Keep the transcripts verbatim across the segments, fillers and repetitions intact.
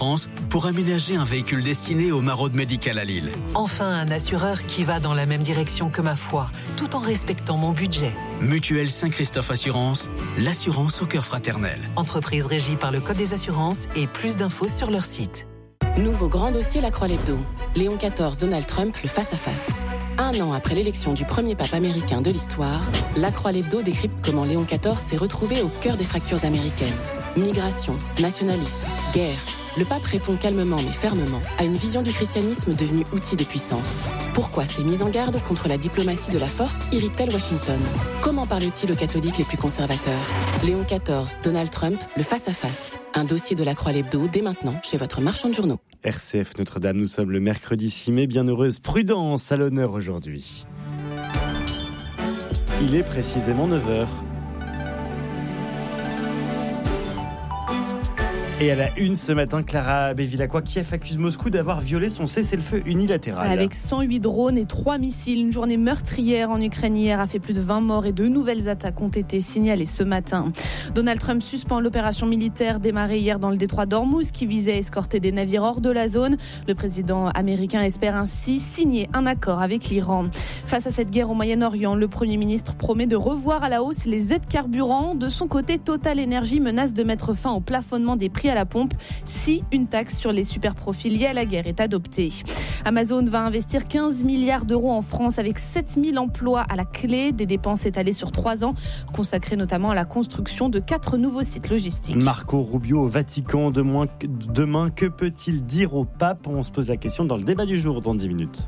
pour aménager un véhicule destiné au Maraude Médical à Lille. Enfin, un assureur qui va dans la même direction que ma foi, tout en respectant mon budget. Mutuelle Saint-Christophe Assurance, l'assurance au cœur fraternel. Entreprise régie par le Code des assurances et plus d'infos sur leur site. Nouveau grand dossier La Croix-Lebdo. Léon quatorze, Donald Trump, le face-à-face. Un an après l'élection du premier pape américain de l'histoire, La Croix-Lebdo décrypte comment Léon quatorze s'est retrouvé au cœur des fractures américaines. Migration, nationalisme, guerre. Le pape répond calmement mais fermement à une vision du christianisme devenue outil de puissance. Pourquoi ces mises en garde contre la diplomatie de la force irritent-elles Washington ? Comment parle-t-il aux catholiques les plus conservateurs ? Léon quatorze, Donald Trump, le face-à-face. Un dossier de La Croix-Lebdo dès maintenant chez votre marchand de journaux. R C F Notre-Dame, nous sommes le mercredi six mai. Bienheureuse Prudence à l'honneur aujourd'hui. Il est précisément neuf heures. Et à la une ce matin, Clara Bévilacqua, Kiev accuse Moscou d'avoir violé son cessez-le-feu unilatéral. Avec cent huit drones et trois missiles, une journée meurtrière en Ukraine hier a fait plus de vingt morts et de nouvelles attaques ont été signalées ce matin. Donald Trump suspend l'opération militaire démarrée hier dans le détroit d'Ormuz qui visait à escorter des navires hors de la zone. Le président américain espère ainsi signer un accord avec l'Iran. Face à cette guerre au Moyen-Orient, le Premier ministre promet de revoir à la hausse les aides carburant. De son côté, Total Energy menace de mettre fin au plafonnement des prix à la pompe si une taxe sur les superprofits liés à la guerre est adoptée. Amazon va investir quinze milliards d'euros en France avec sept mille emplois à la clé, des dépenses étalées sur trois ans, consacrées notamment à la construction de quatre nouveaux sites logistiques. Marco Rubio au Vatican, demain, demain que peut-il dire au pape ? On se pose la question dans le débat du jour dans dix minutes.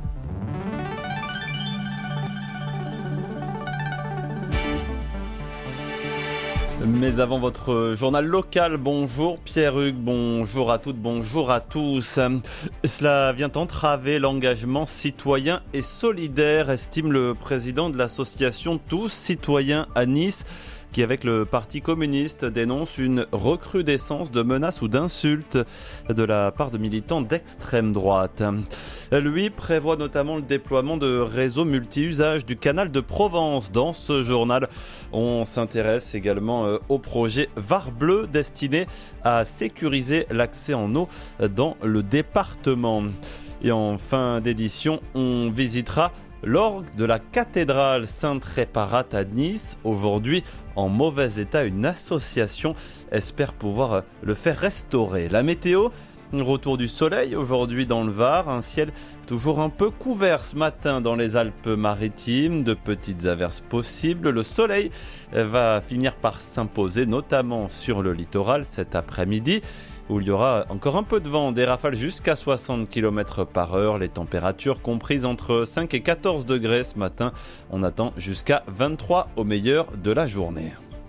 Mais avant votre journal local, bonjour Pierre-Hugues, bonjour à toutes, bonjour à tous. Cela vient entraver l'engagement citoyen et solidaire, estime le président de l'association Tous Citoyens à Nice, qui avec le Parti communiste dénonce une recrudescence de menaces ou d'insultes de la part de militants d'extrême droite. Lui prévoit notamment le déploiement de réseaux multi-usages du canal de Provence. Dans ce journal, on s'intéresse également au projet Var Bleu destiné à sécuriser l'accès en eau dans le département. Et en fin d'édition, on visitera l'orgue de la cathédrale Sainte-Réparate à Nice, aujourd'hui en mauvais état. Une association espère pouvoir le faire restaurer. La météo, retour du soleil aujourd'hui dans le Var, un ciel toujours un peu couvert ce matin dans les Alpes-Maritimes, de petites averses possibles. Le soleil va finir par s'imposer, notamment sur le littoral cet après-midi, où il y aura encore un peu de vent, des rafales jusqu'à soixante kilomètres par heure, les températures comprises entre cinq et quatorze degrés ce matin. On attend jusqu'à vingt-trois au meilleur de la journée.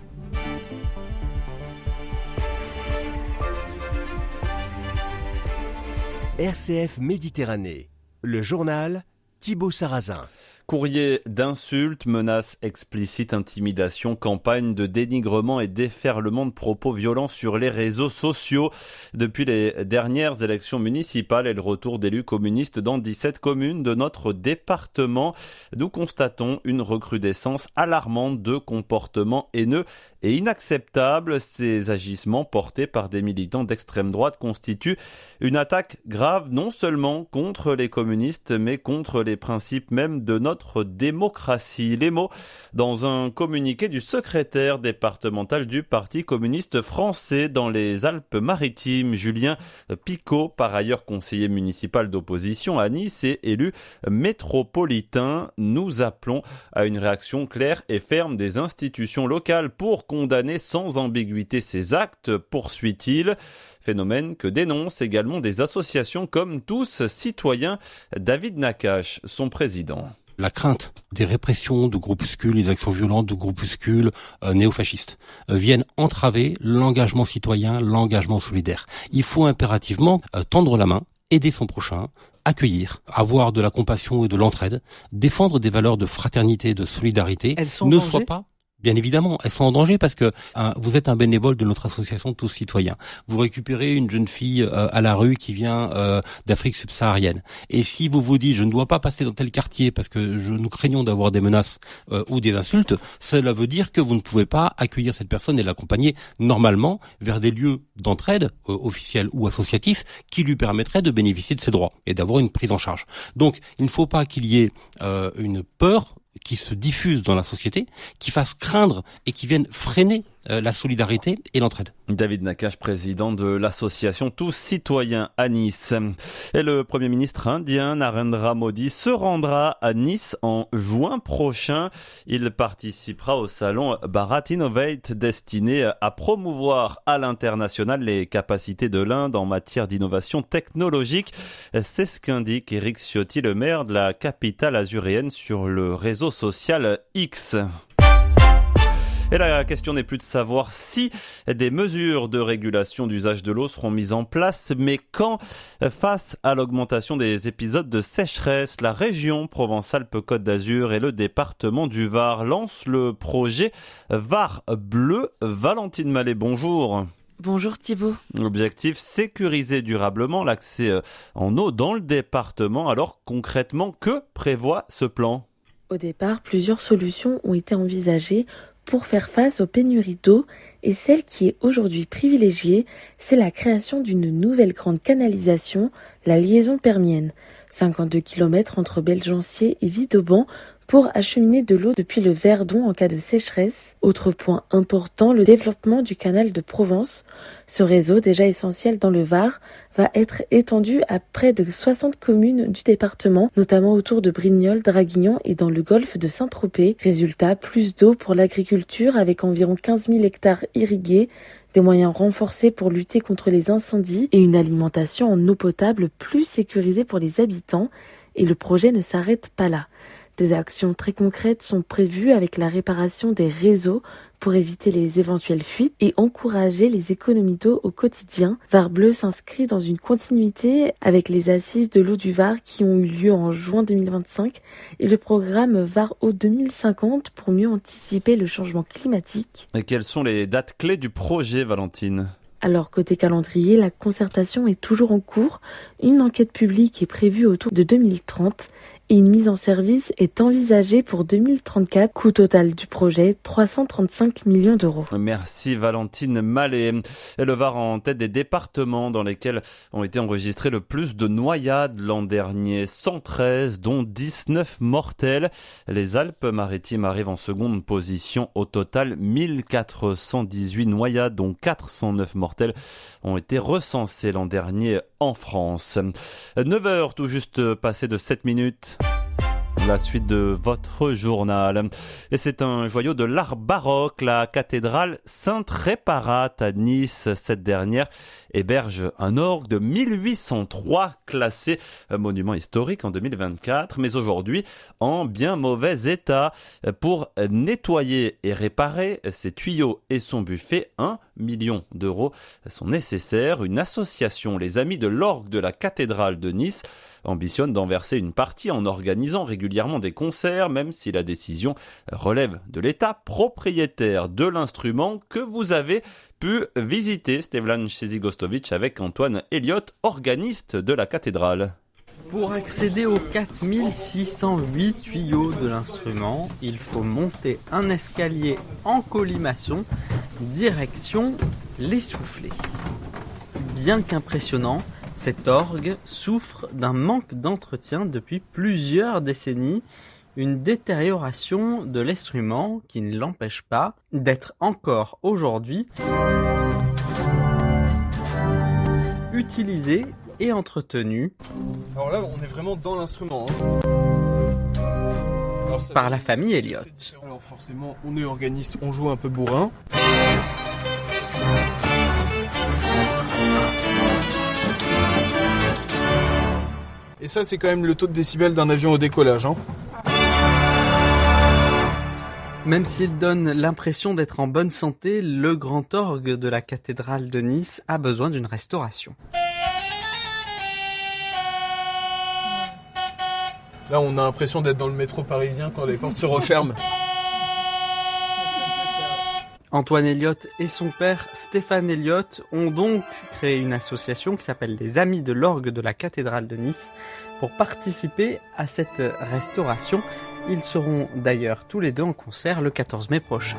R C F Méditerranée, le journal Thibaut Sarrazin. Courrier d'insultes, menaces explicites, intimidations, campagne de dénigrement et déferlement de propos violents sur les réseaux sociaux. Depuis les dernières élections municipales et le retour d'élus communistes dans dix-sept communes de notre département, nous constatons une recrudescence alarmante de comportements haineux et inacceptables. Ces agissements portés par des militants d'extrême droite constituent une attaque grave non seulement contre les communistes mais contre les principes même de notre Notre démocratie. Les mots dans un communiqué du secrétaire départemental du Parti communiste français dans les Alpes-Maritimes, Julien Picot, par ailleurs conseiller municipal d'opposition à Nice et élu métropolitain. Nous appelons à une réaction claire et ferme des institutions locales pour condamner sans ambiguïté ces actes, poursuit-il. Phénomène que dénoncent également des associations comme Tous Citoyens. David Nakache, son président. La crainte des répressions de groupuscules et des actions violentes de groupuscules euh, néofascistes euh, viennent entraver l'engagement citoyen, l'engagement solidaire. Il faut impérativement euh, tendre la main, aider son prochain, accueillir, avoir de la compassion et de l'entraide, défendre des valeurs de fraternité et de solidarité. Elles sont ne rangées. soit pas Bien évidemment, elles sont en danger parce que hein, vous êtes un bénévole de notre association Tous Citoyens. Vous récupérez une jeune fille euh, à la rue qui vient euh, d'Afrique subsaharienne. Et si vous vous dites je ne dois pas passer dans tel quartier parce que je, nous craignons d'avoir des menaces euh, ou des insultes, cela veut dire que vous ne pouvez pas accueillir cette personne et l'accompagner normalement vers des lieux d'entraide euh, officiels ou associatifs qui lui permettraient de bénéficier de ses droits et d'avoir une prise en charge. Donc il ne faut pas qu'il y ait euh, une peur qui se diffuse dans la société, qui fasse craindre et qui vienne freiner euh, la solidarité et l'entraide. David Nakache, président de l'association Tous Citoyens à Nice. Et le Premier ministre indien Narendra Modi se rendra à Nice en juin prochain. Il participera au salon Bharat Innovate destiné à promouvoir à l'international les capacités de l'Inde en matière d'innovation technologique. C'est ce qu'indique Éric Ciotti, le maire de la capitale azuréenne, sur le réseau social X. Et la question n'est plus de savoir si des mesures de régulation d'usage de l'eau seront mises en place, mais quand, face à l'augmentation des épisodes de sécheresse, la région Provence-Alpes-Côte d'Azur et le département du Var lancent le projet Var Bleu. Valentine Mallet, bonjour. Bonjour Thibaut. L'objectif, sécuriser durablement l'accès en eau dans le département. Alors concrètement, que prévoit ce plan ? Au départ, plusieurs solutions ont été envisagées pour faire face aux pénuries d'eau, et celle qui est aujourd'hui privilégiée, c'est la création d'une nouvelle grande canalisation, la liaison permienne. cinquante-deux kilomètres entre Belgencier et Vidauban pour acheminer de l'eau depuis le Verdon en cas de sécheresse. Autre point important, le développement du canal de Provence. Ce réseau, déjà essentiel dans le Var, va être étendu à près de soixante communes du département, notamment autour de Brignoles, Draguignan et dans le golfe de Saint-Tropez. Résultat, plus d'eau pour l'agriculture avec environ quinze mille hectares irrigués, des moyens renforcés pour lutter contre les incendies et une alimentation en eau potable plus sécurisée pour les habitants. Et le projet ne s'arrête pas là. Des actions très concrètes sont prévues avec la réparation des réseaux pour éviter les éventuelles fuites et encourager les économies d'eau au quotidien. Var Bleu s'inscrit dans une continuité avec les assises de l'eau du Var qui ont eu lieu en juin deux mille vingt-cinq et le programme Var Eau deux mille cinquante pour mieux anticiper le changement climatique. Et quelles sont les dates clés du projet, Valentine ? Alors, côté calendrier, la concertation est toujours en cours. Une enquête publique est prévue autour de deux mille trente et une mise en service est envisagée pour deux mille trente-quatre. Coût total du projet, trois cent trente-cinq millions d'euros. Merci Valentine Mallet. Et le Var en tête des départements dans lesquels ont été enregistrés le plus de noyades l'an dernier. cent treize, dont dix-neuf mortelles. Les Alpes-Maritimes arrivent en seconde position. Au total, mille quatre cent dix-huit noyades, dont quatre cent neuf mortelles, ont été recensées l'an dernier en France. neuf heures tout juste passé de sept minutes. La suite de votre journal. Et c'est un joyau de l'art baroque, la cathédrale Sainte-Réparate à Nice. Cette dernière héberge un orgue de mille huit cent trois, classé monument historique en deux mille vingt-quatre, mais aujourd'hui en bien mauvais état. Pour nettoyer et réparer ses tuyaux et son buffet, un million d'euros sont nécessaires. Une association, les Amis de l'orgue de la cathédrale de Nice, ambitionne d'en verser une partie en organisant régulièrement des concerts, même si la décision relève de l'État propriétaire de l'instrument que vous avez pu visiter, Stevlan Chezigostovic, avec Antoine Elliott, organiste de la cathédrale. Pour accéder aux quatre mille six cent huit tuyaux de l'instrument, il faut monter un escalier en colimaçon, direction les soufflets. Bien qu'impressionnant, cet orgue souffre d'un manque d'entretien depuis plusieurs décennies, une détérioration de l'instrument qui ne l'empêche pas d'être encore aujourd'hui utilisé et entretenu. Alors là, on est vraiment dans l'instrument. Hein. Alors, ça par la famille Elliott. Alors forcément, on est organiste, on joue un peu bourrin. Et ça, c'est quand même le taux de décibels d'un avion au décollage. Hein. Même s'il donne l'impression d'être en bonne santé, le grand orgue de la cathédrale de Nice a besoin d'une restauration. Là, on a l'impression d'être dans le métro parisien quand les portes se referment. Antoine Elliott et son père Stéphane Elliott ont donc créé une association qui s'appelle les Amis de l'orgue de la cathédrale de Nice pour participer à cette restauration. Ils seront d'ailleurs tous les deux en concert le quatorze mai prochain.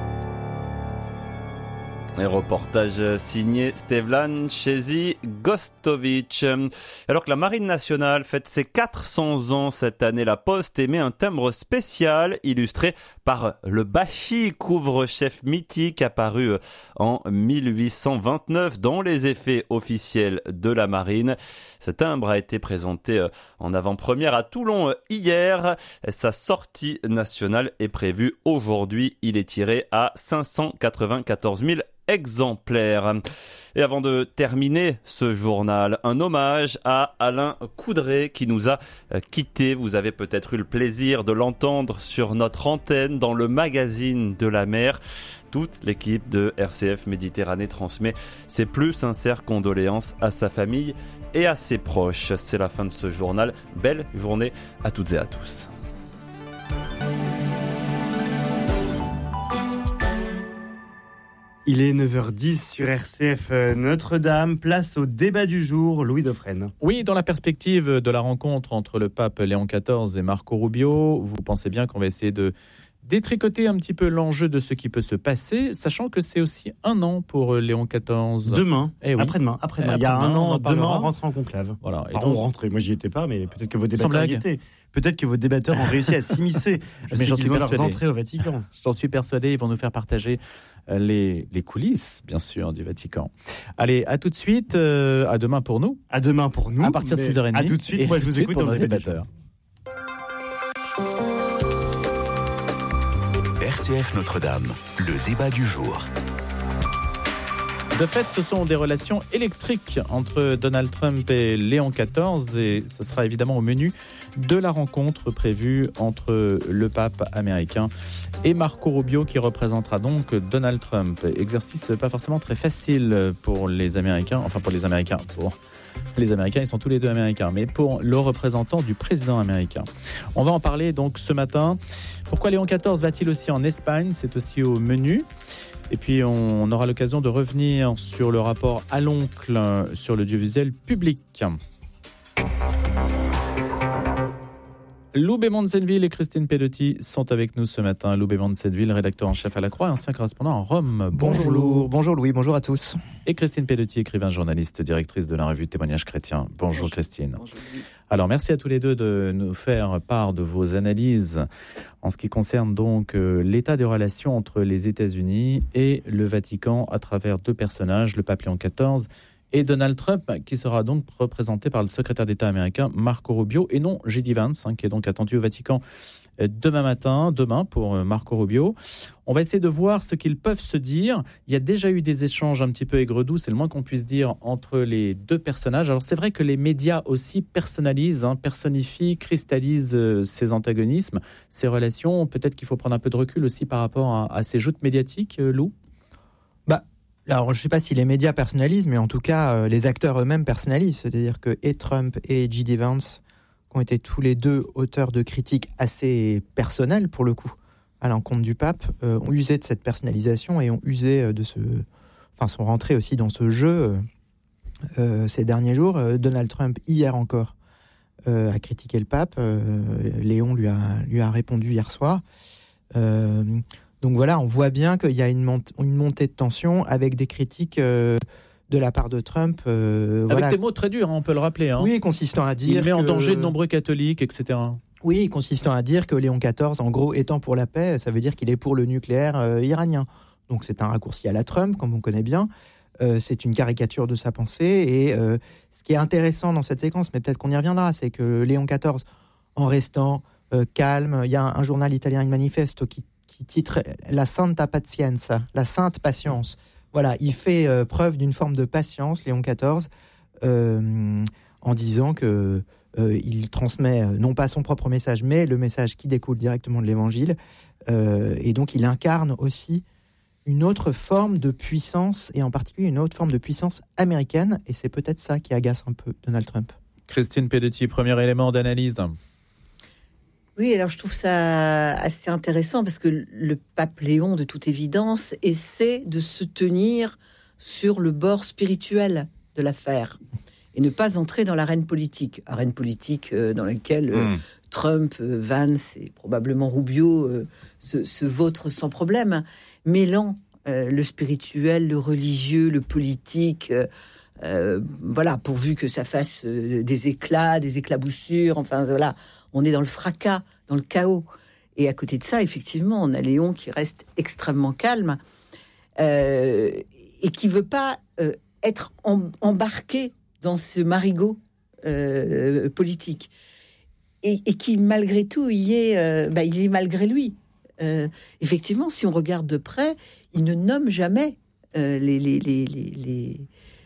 Un reportage signé Stevlan Chezi Gostovic. Alors que la Marine nationale fête ses quatre cents ans cette année, la Poste émet un timbre spécial illustré par le Bachi, couvre-chef mythique apparu en mille huit cent vingt-neuf dans les effets officiels de la Marine. Ce timbre a été présenté en avant-première à Toulon hier. Sa sortie nationale est prévue aujourd'hui. Il est tiré à cinq cent quatre-vingt-quatorze mille exemplaires. Et avant de terminer ce journal, un hommage à Alain Coudray qui nous a quittés. Vous avez peut-être eu le plaisir de l'entendre sur notre antenne dans le magazine de la mer. Toute l'équipe de R C F Méditerranée transmet ses plus sincères condoléances à sa famille et à ses proches. C'est la fin de ce journal. Belle journée à toutes et à tous. Il est neuf heures dix sur R C F Notre-Dame. Place au débat du jour, Louis Dauphren. Oui, dans la perspective de la rencontre entre le pape Léon quatorze et Marco Rubio, vous pensez bien qu'on va essayer de détricoter un petit peu l'enjeu de ce qui peut se passer, sachant que c'est aussi un an pour Léon quatorze. Demain, eh oui. après-demain, après-demain. Eh, Il y a après-demain, un an, on en demain, parlera. on rentre en conclave. Voilà. Et Enfin, donc, on rentre, moi j'y étais pas, mais peut-être que vos Sans débatteurs y blague. étaient. Peut-être que vos débatteurs ont réussi à s'immiscer. Mais j'en suis qu'ils ont leurs persuadé. entrées au Vatican. J'en suis persuadé, ils vont nous faire partager euh, les, les coulisses, bien sûr, du Vatican. Allez, à tout de suite, euh, à demain pour nous. À demain pour nous. À partir de mais six heures trente. À tout de suite, et moi à je tout de vous suite écoute pour dans le nos débat du débatteurs. R C F Notre-Dame, le débat du jour. De fait, ce sont des relations électriques entre Donald Trump et Léon quatorze et ce sera évidemment au menu de la rencontre prévue entre le pape américain et Marco Rubio qui représentera donc Donald Trump. Exercice pas forcément très facile pour les Américains, enfin pour les Américains, pour les Américains, ils sont tous les deux Américains, mais pour le représentant du président américain. On va en parler donc ce matin. Pourquoi Léon quatorze va-t-il aussi en Espagne ? C'est aussi au menu. Et puis, on aura l'occasion de revenir sur le rapport à l'oncle sur l'audiovisuel public. Lou Bémond-Senville et Christine Pedotti sont avec nous ce matin. Lou Bémond-Senville, rédacteur en chef à La Croix et ancien correspondant en Rome. Bonjour Lou. Bonjour Louis, bonjour à tous. Et Christine Pedotti, écrivain, journaliste, directrice de la revue Témoignages chrétiens. Bonjour, bonjour Christine. Bonjour. Alors, merci à tous les deux de nous faire part de vos analyses en ce qui concerne donc euh, l'état des relations entre les États-Unis et le Vatican à travers deux personnages, le pape Léon quatorze et Donald Trump, qui sera donc représenté par le secrétaire d'État américain Marco Rubio et non J D Vance, hein, qui est donc attendu au Vatican demain matin, demain pour Marco Rubio. On va essayer de voir ce qu'ils peuvent se dire. Il y a déjà eu des échanges un petit peu aigre-doux, c'est le moins qu'on puisse dire, entre les deux personnages. Alors c'est vrai que les médias aussi personnalisent, hein, personnifient, cristallisent euh, ces antagonismes, ces relations. Peut-être qu'il faut prendre un peu de recul aussi par rapport à, à ces joutes médiatiques, euh, Lou. Bah, alors je ne sais pas si les médias personnalisent, mais en tout cas, euh, les acteurs eux-mêmes personnalisent. C'est-à-dire que et Trump et J D Vance, qui ont été tous les deux auteurs de critiques assez personnelles, pour le coup, à l'encontre du pape, euh, ont usé de cette personnalisation et ont usé de ce... Enfin, sont rentrés aussi dans ce jeu euh, ces derniers jours. Euh, Donald Trump, hier encore, euh, a critiqué le pape. Euh, Léon lui a, lui a répondu hier soir. Euh, donc voilà, on voit bien qu'il y a une, mont- une montée de tension avec des critiques... Euh, de la part de Trump. Euh, Avec voilà. des mots très durs, hein, on peut le rappeler. Hein. Oui, consistant à dire Il met en que... danger de nombreux catholiques, et cetera. Oui, consistant à dire que Léon quatorze, en gros, étant pour la paix, ça veut dire qu'il est pour le nucléaire euh, iranien. Donc c'est un raccourci à la Trump, comme on connaît bien. Euh, c'est une caricature de sa pensée. Et euh, ce qui est intéressant dans cette séquence, mais peut-être qu'on y reviendra, c'est que Léon quatorze, en restant euh, calme, il y a un, un journal italien, Il Manifesto, qui, qui titre « La Santa Pazienza », la sainte patience. Voilà, il fait euh, preuve d'une forme de patience, Léon quatorze, euh, en disant que euh, il transmet euh, non pas son propre message, mais le message qui découle directement de l'Évangile. Euh, et donc, il incarne aussi une autre forme de puissance, et en particulier une autre forme de puissance américaine. Et c'est peut-être ça qui agace un peu Donald Trump. Christine Pedotti, premier élément d'analyse. Oui, alors je trouve ça assez intéressant parce que le pape Léon, de toute évidence, essaie de se tenir sur le bord spirituel de l'affaire et ne pas entrer dans l'arène politique. Arène politique euh, dans laquelle euh, mmh. Trump, euh, Vance et probablement Rubio euh, se, se vautrent sans problème, mêlant euh, le spirituel, le religieux, le politique... Euh, Euh, voilà, pourvu que ça fasse euh, des éclats, des éclaboussures, enfin voilà, on est dans le fracas, dans le chaos. Et à côté de ça, effectivement, on a Léon qui reste extrêmement calme euh, et qui veut pas euh, être em- embarqué dans ce marigot euh, politique. Et, et qui, malgré tout, il est, euh, bah, il est malgré lui. Euh, effectivement, si on regarde de près, il ne nomme jamais euh, les... les, les, les, les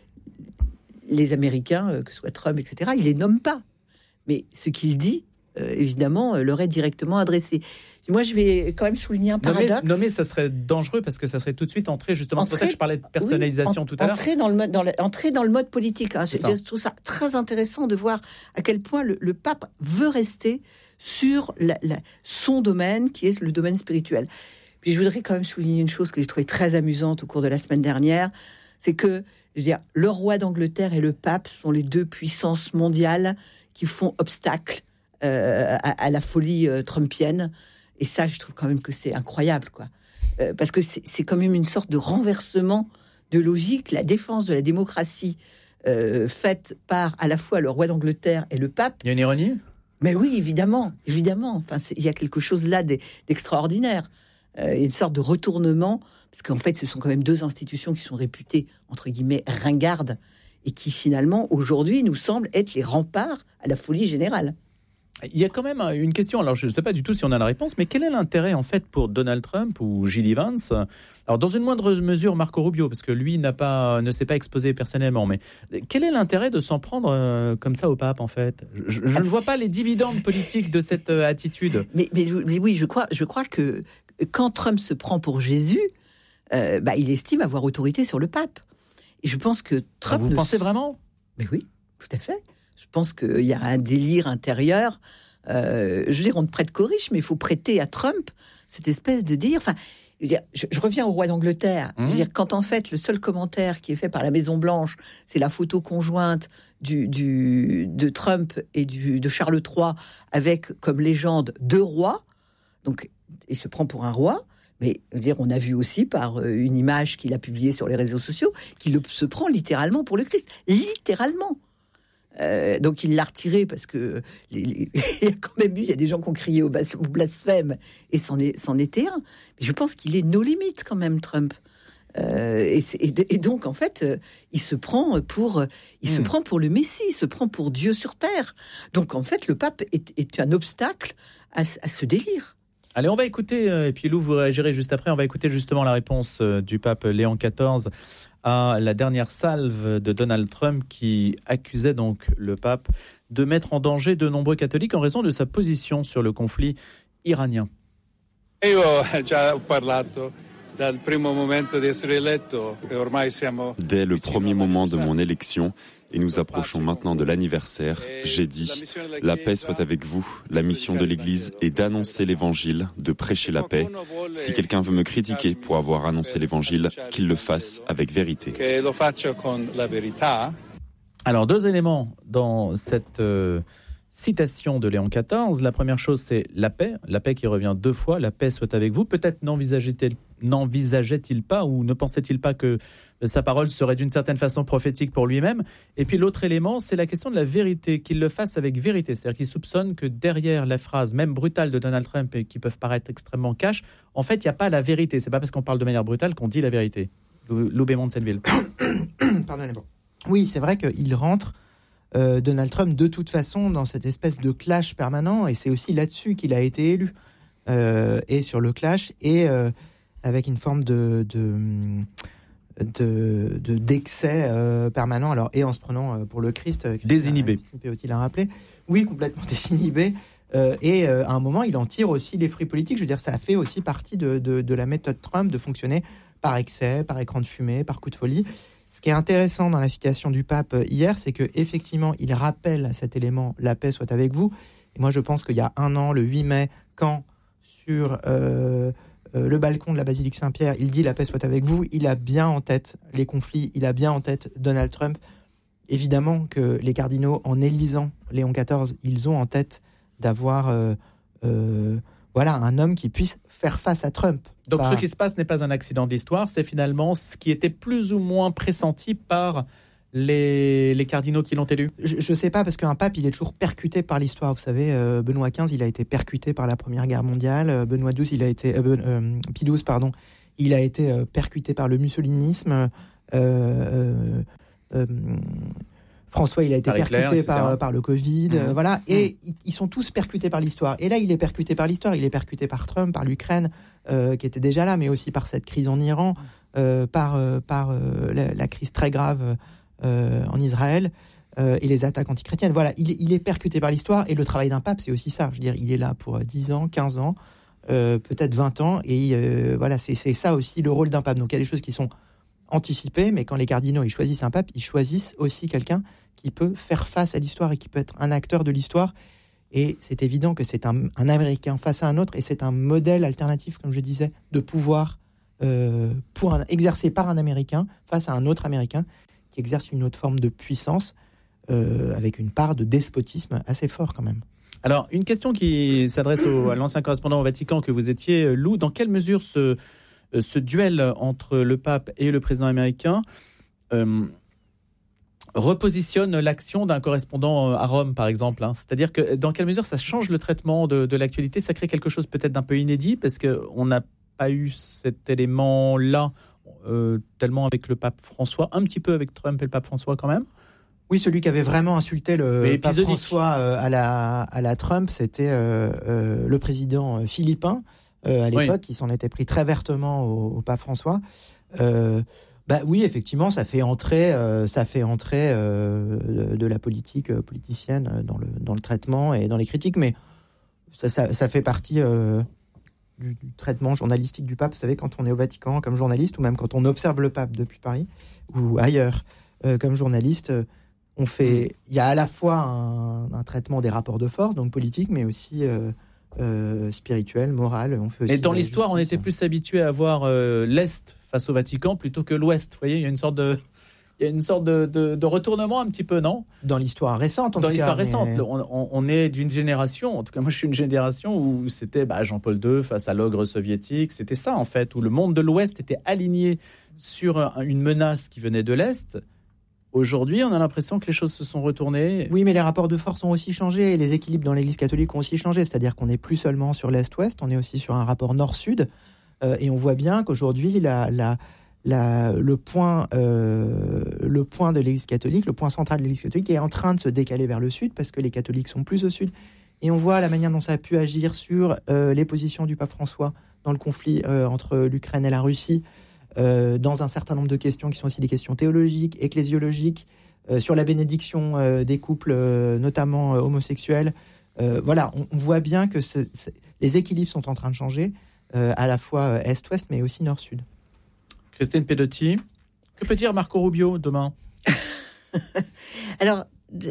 les Américains, euh, que ce soit Trump, et cetera, il les nomme pas. Mais ce qu'il dit, euh, évidemment, euh, leur est directement adressé. Et moi, je vais quand même souligner un paradoxe. Nommer, nommer, ça serait dangereux parce que ça serait tout de suite entrer, justement, entrer, c'est pour ça que je parlais de personnalisation oui, en, tout à l'heure. Entrer dans le mode, dans le, entrer dans le mode politique. Hein. Je, je trouve ça très intéressant de voir à quel point le, le pape veut rester sur la, la, son domaine, qui est le domaine spirituel. Puis je voudrais quand même souligner une chose que j'ai trouvée très amusante au cours de la semaine dernière, c'est que je veux dire, le roi d'Angleterre et le pape sont les deux puissances mondiales qui font obstacle euh, à, à la folie euh, trumpienne. Et ça, je trouve quand même que c'est incroyable, quoi. Euh, parce que c'est, c'est quand même une sorte de renversement de logique. La défense de la démocratie euh, faite par à la fois le roi d'Angleterre et le pape. Il y a une ironie ? Mais oui, évidemment, évidemment. Enfin, il y a quelque chose là d'extraordinaire. Euh, il y a une sorte de retournement. Parce qu'en fait, ce sont quand même deux institutions qui sont réputées, entre guillemets, ringardes, et qui, finalement, aujourd'hui, nous semblent être les remparts à la folie générale. Il y a quand même une question, alors je ne sais pas du tout si on a la réponse, mais quel est l'intérêt, en fait, pour Donald Trump ou J D Vance ? Alors, dans une moindre mesure, Marco Rubio, parce que lui n'a pas, ne s'est pas exposé personnellement, mais quel est l'intérêt de s'en prendre euh, comme ça au pape, en fait ? Je, je ne vois pas les dividendes politiques de cette euh, attitude. Mais, mais, mais oui, je crois, je crois que quand Trump se prend pour Jésus, Euh, bah, il estime avoir autorité sur le pape. Et je pense que Trump... Ah, vous pensez s... vraiment ? Mais oui, tout à fait. Je pense qu'il y a un délire intérieur. Euh, je veux dire, on ne prête qu'aux riches, mais il faut prêter à Trump cette espèce de délire. Enfin, je, veux dire, je, je reviens au roi d'Angleterre. Mmh. Je veux dire, quand en fait, le seul commentaire qui est fait par la Maison-Blanche, c'est la photo conjointe du, du, de Trump et du, de Charles trois, avec comme légende deux rois. Donc, il se prend pour un roi. Mais je veux dire, on a vu aussi par une image qu'il a publiée sur les réseaux sociaux qu'il se prend littéralement pour le Christ. Littéralement. Euh, donc il l'a retiré parce que les, les, il y a quand même eu, il y a des gens qui ont crié au, bas, au blasphème et c'en, est, c'en était un. Mais je pense qu'il est no limite quand même, Trump. Euh, et, et, et donc en fait, euh, il se prend pour, il mmh. se prend pour le Messie, il se prend pour Dieu sur terre. Donc en fait, le pape est, est un obstacle à, à ce délire. Allez, on va écouter, et puis Lou, vous réagirez juste après, on va écouter justement la réponse du pape Léon quatorze à la dernière salve de Donald Trump qui accusait donc le pape de mettre en danger de nombreux catholiques en raison de sa position sur le conflit iranien. Io ho già parlato dal primo momento di essere eletto e ormai siamo Dès le premier moment de mon élection, et nous approchons maintenant de l'anniversaire, j'ai dit « La paix soit avec vous. La mission de l'Église est d'annoncer l'Évangile, de prêcher la paix. Si quelqu'un veut me critiquer pour avoir annoncé l'Évangile, qu'il le fasse avec vérité. » Alors, deux éléments dans cette euh, citation de Léon quatorze. La première chose, c'est la paix. La paix qui revient deux fois. La paix soit avec vous. Peut-être n'envisageait-il, n'envisageait-il pas ou ne pensait-il pas que sa parole serait d'une certaine façon prophétique pour lui-même. Et puis l'autre élément, c'est la question de la vérité, qu'il le fasse avec vérité. C'est-à-dire qu'il soupçonne que derrière la phrase, même brutale de Donald Trump, et qui peuvent paraître extrêmement cash, en fait, il n'y a pas la vérité. C'est pas parce qu'on parle de manière brutale qu'on dit la vérité. Lou Bémond de Senneville. Pardonnez-moi. Oui, c'est vrai qu'il rentre, euh, Donald Trump, de toute façon, dans cette espèce de clash permanent, et c'est aussi là-dessus qu'il a été élu. Euh, et sur le clash, et euh, avec une forme de... de De, de, d'excès euh, permanent, alors, et en se prenant euh, pour le Christ. Euh, désinhibé. Christine l'a rappelé. Oui, complètement désinhibé. Euh, et euh, à un moment, il en tire aussi les fruits politiques. Je veux dire, ça a fait aussi partie de, de, de la méthode Trump de fonctionner par excès, par écran de fumée, par coup de folie. Ce qui est intéressant dans la citation du pape hier, c'est qu'effectivement, il rappelle cet élément « la paix soit avec vous », Et moi, je pense qu'il y a un an, le huit mai, quand sur euh, euh, le balcon de la basilique Saint-Pierre, il dit « la paix soit avec vous », il a bien en tête les conflits, il a bien en tête Donald Trump. Évidemment que les cardinaux, en élisant Léon quatorze, ils ont en tête d'avoir euh, euh, voilà, un homme qui puisse faire face à Trump. Donc Par... ce qui se passe n'est pas un accident de l'histoire, c'est finalement ce qui était plus ou moins pressenti par les, les cardinaux qui l'ont élu. Je ne sais pas, parce qu'un pape, il est toujours percuté par l'histoire. Vous savez, euh, Benoît quinze, il a été percuté par la Première Guerre mondiale. Euh, Benoît douze, il a été... Euh, euh, Pie douze, pardon, il a été euh, percuté par le mussolinisme. Euh, euh, euh, François, il a été par percuté Hitler, par, par le Covid, mmh. euh, voilà. Et mmh. ils sont tous percutés par l'histoire. Et là, il est percuté par l'histoire. Il est percuté par Trump, par l'Ukraine, euh, qui était déjà là, mais aussi par cette crise en Iran, euh, par, euh, par euh, la, la crise très grave euh, en Israël euh, et les attaques antichrétiennes. Voilà, il, il est percuté par l'histoire. Et le travail d'un pape, c'est aussi ça. Je veux dire, il est là pour dix ans, quinze ans, euh, peut-être vingt ans. Et euh, voilà, c'est, c'est ça aussi le rôle d'un pape. Donc il y a des choses qui sont anticipées, mais quand les cardinaux ils choisissent un pape, ils choisissent aussi quelqu'un qui peut faire face à l'histoire et qui peut être un acteur de l'histoire. Et c'est évident que c'est un, un Américain face à un autre, et c'est un modèle alternatif, comme je disais, de pouvoir euh, pour un, exercé par un Américain face à un autre Américain qui exerce une autre forme de puissance euh, avec une part de despotisme assez fort quand même. Alors, une question qui s'adresse au, à l'ancien correspondant au Vatican que vous étiez, Lou. Dans quelle mesure ce, ce duel entre le pape et le président américain euh, repositionne l'action d'un correspondant à Rome, par exemple, hein. C'est-à-dire que dans quelle mesure ça change le traitement de, de l'actualité? Ça crée quelque chose peut-être d'un peu inédit, parce qu'on n'a pas eu cet élément-là euh, tellement avec le pape François, un petit peu avec Trump et le pape François quand même. Oui, celui qui avait vraiment insulté le pape François euh, à, la, à la Trump, c'était euh, euh, le président philippin euh, à l'époque, oui. qui s'en était pris très vertement au, au pape François. Euh, Bah oui, effectivement, ça fait entrer, euh, ça fait entrer euh, de, de la politique euh, politicienne dans le dans le traitement et dans les critiques, mais ça ça, ça fait partie euh, du, du traitement journalistique du pape. Vous savez, quand on est au Vatican comme journaliste, ou même quand on observe le pape depuis Paris ou ailleurs euh, comme journaliste, on fait, il y a à la fois un, un traitement des rapports de force, donc politique, mais aussi euh, euh, spirituel, moral. On fait aussi. Et dans l'histoire, justice. On était plus habitué à voir euh, l'Est face au Vatican plutôt que l'Ouest. Vous voyez, il y a une sorte de, il y a une sorte de, de, de retournement un petit peu, non? Dans l'histoire récente, en Dans tout l'histoire cas, récente, mais... on, on, on est d'une génération, en tout cas moi je suis une génération où c'était bah, Jean-Paul deux face à l'ogre soviétique. C'était ça en fait, où le monde de l'Ouest était aligné sur un, une menace qui venait de l'Est. Aujourd'hui, on a l'impression que les choses se sont retournées. Oui, mais les rapports de force ont aussi changé, et les équilibres dans l'Église catholique ont aussi changé. C'est-à-dire qu'on n'est plus seulement sur l'Est-Ouest, on est aussi sur un rapport Nord-Sud. Euh, et on voit bien qu'aujourd'hui, la, la, la, le, point, euh, le point de l'Église catholique, le point central de l'Église catholique est en train de se décaler vers le Sud, parce que les catholiques sont plus au Sud. Et on voit la manière dont ça a pu agir sur euh, les positions du pape François dans le conflit euh, entre l'Ukraine et la Russie, euh, dans un certain nombre de questions qui sont aussi des questions théologiques, ecclésiologiques, euh, sur la bénédiction euh, des couples, euh, notamment euh, homosexuels. Euh, voilà, on, on voit bien que c'est, c'est, les équilibres sont en train de changer, euh, à la fois Est-Ouest, mais aussi Nord-Sud. Christine Pedotti, que peut dire Marco Rubio demain? Alors,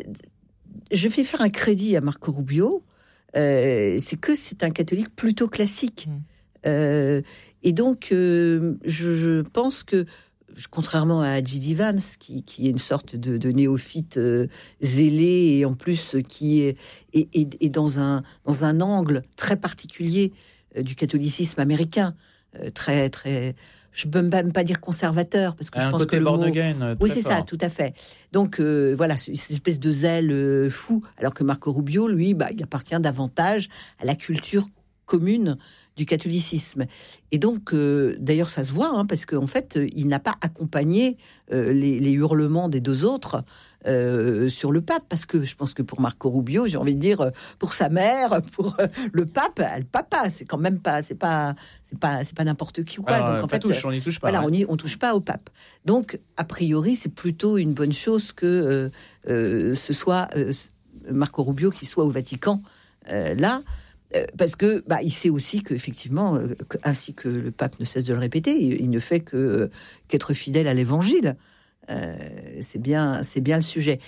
je vais faire un crédit à Marco Rubio, euh, c'est que c'est un catholique plutôt classique. Mmh. Euh, et donc, euh, je, je pense que, contrairement à J D Vance, qui, qui est une sorte de, de néophyte euh, zélé, et en plus qui est, est, est, est dans, un, dans un angle très particulier euh, du catholicisme américain, euh, très, très... Je ne peux même pas dire conservateur, parce que un je pense côté que le born mot... again, oui, c'est fort. ça, tout à fait. Donc, euh, voilà, cette espèce de zèle euh, fou, alors que Marco Rubio, lui, bah, il appartient davantage à la culture commune du catholicisme. Et donc, euh, d'ailleurs, ça se voit, hein, parce qu'en fait, il n'a pas accompagné euh, les, les hurlements des deux autres euh, sur le pape, parce que je pense que pour Marco Rubio, j'ai envie de dire, pour sa mère, pour euh, le pape, le papa, c'est quand même pas, c'est pas, c'est pas, c'est pas n'importe qui quoi. Alors, donc en fait, touche, on n'y touche pas. Voilà, hein. on y, on touche pas au pape. Donc, a priori, c'est plutôt une bonne chose que euh, euh, ce soit euh, Marco Rubio qui soit au Vatican euh, là. Parce que bah, il sait aussi qu'effectivement, euh, que, ainsi que le pape ne cesse de le répéter, il, il ne fait que euh, qu'être fidèle à l'Évangile. Euh, c'est bien, c'est bien le sujet.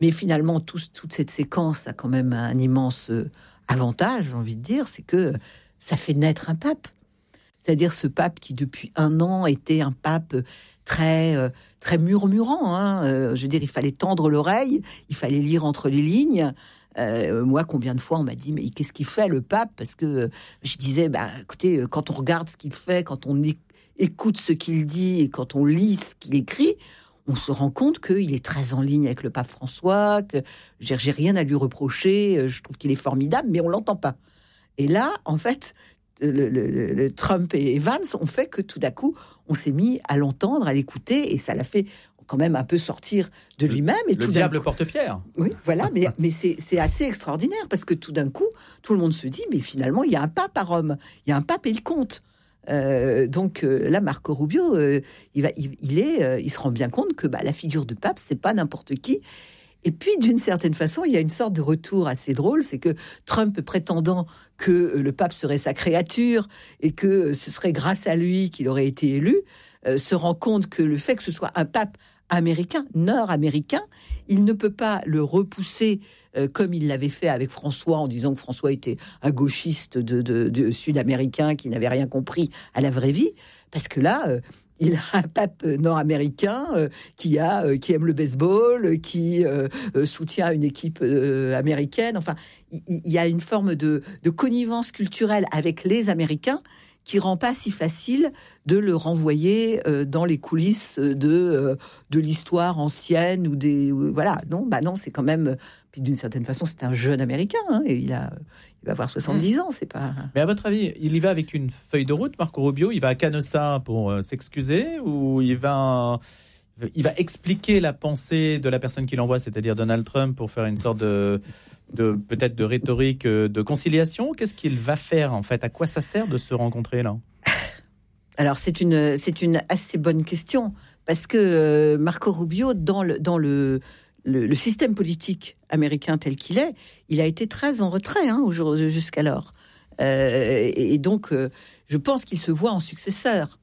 Mais finalement, tout, toute cette séquence a quand même un immense avantage, j'ai envie de dire, c'est que ça fait naître un pape. C'est-à-dire ce pape qui, depuis un an, était un pape très, euh, très murmurant. Hein. Euh, je veux dire, il fallait tendre l'oreille, il fallait lire entre les lignes. Euh, moi, combien de fois on m'a dit, mais qu'est-ce qu'il fait, le pape? Parce que euh, je disais, bah, écoutez, quand on regarde ce qu'il fait, quand on é- écoute ce qu'il dit et quand on lit ce qu'il écrit, on se rend compte qu'il est très en ligne avec le pape François, que j'ai, j'ai rien à lui reprocher, je trouve qu'il est formidable, mais on l'entend pas. Et là, en fait... Le, le, le Trump et Vance ont fait que tout d'un coup, on s'est mis à l'entendre, à l'écouter, et ça l'a fait quand même un peu sortir de lui-même. Et le tout diable coup, porte pierre. Oui, voilà, mais, mais c'est, c'est assez extraordinaire, parce que tout d'un coup, tout le monde se dit, mais finalement, il y a un pape à Rome, il y a un pape et il compte. Euh, donc euh, là, Marco Rubio, euh, il, va, il, il, est, euh, il se rend bien compte que bah, la figure de pape, c'est pas n'importe qui. Et puis, d'une certaine façon, il y a une sorte de retour assez drôle, c'est que Trump, prétendant que le pape serait sa créature et que ce serait grâce à lui qu'il aurait été élu, euh, se rend compte que le fait que ce soit un pape américain, nord-américain, il ne peut pas le repousser euh, comme il l'avait fait avec François, en disant que François était un gauchiste de, de, de sud-américain qui n'avait rien compris à la vraie vie, parce que là... Euh, il a un pape nord-américain euh, qui, a, euh, qui aime le baseball, qui euh, euh, soutient une équipe euh, américaine. Enfin, il, il y a une forme de, de connivence culturelle avec les Américains qui rend pas si facile de le renvoyer euh, dans les coulisses de, euh, de l'histoire ancienne ou des... Euh, voilà, non, bah non, c'est quand même... Puis d'une certaine façon, c'est un jeune Américain, hein, et il, a, il va avoir soixante-dix ans, c'est pas... Mais à votre avis, il y va avec une feuille de route, Marco Rubio? Il va à Canossa pour euh, s'excuser, ou il va, il va expliquer la pensée de la personne qui l'envoie, c'est-à-dire Donald Trump, pour faire une sorte de, de peut-être de rhétorique de conciliation? Qu'est-ce qu'il va faire, en fait? À quoi ça sert de se rencontrer, là? Alors, c'est une, c'est une assez bonne question, parce que euh, Marco Rubio, dans le... Dans le Le, le système politique américain tel qu'il est, il a été très en retrait hein, jusqu'alors. Euh, et, et donc, euh, je pense qu'il se voit en successeur.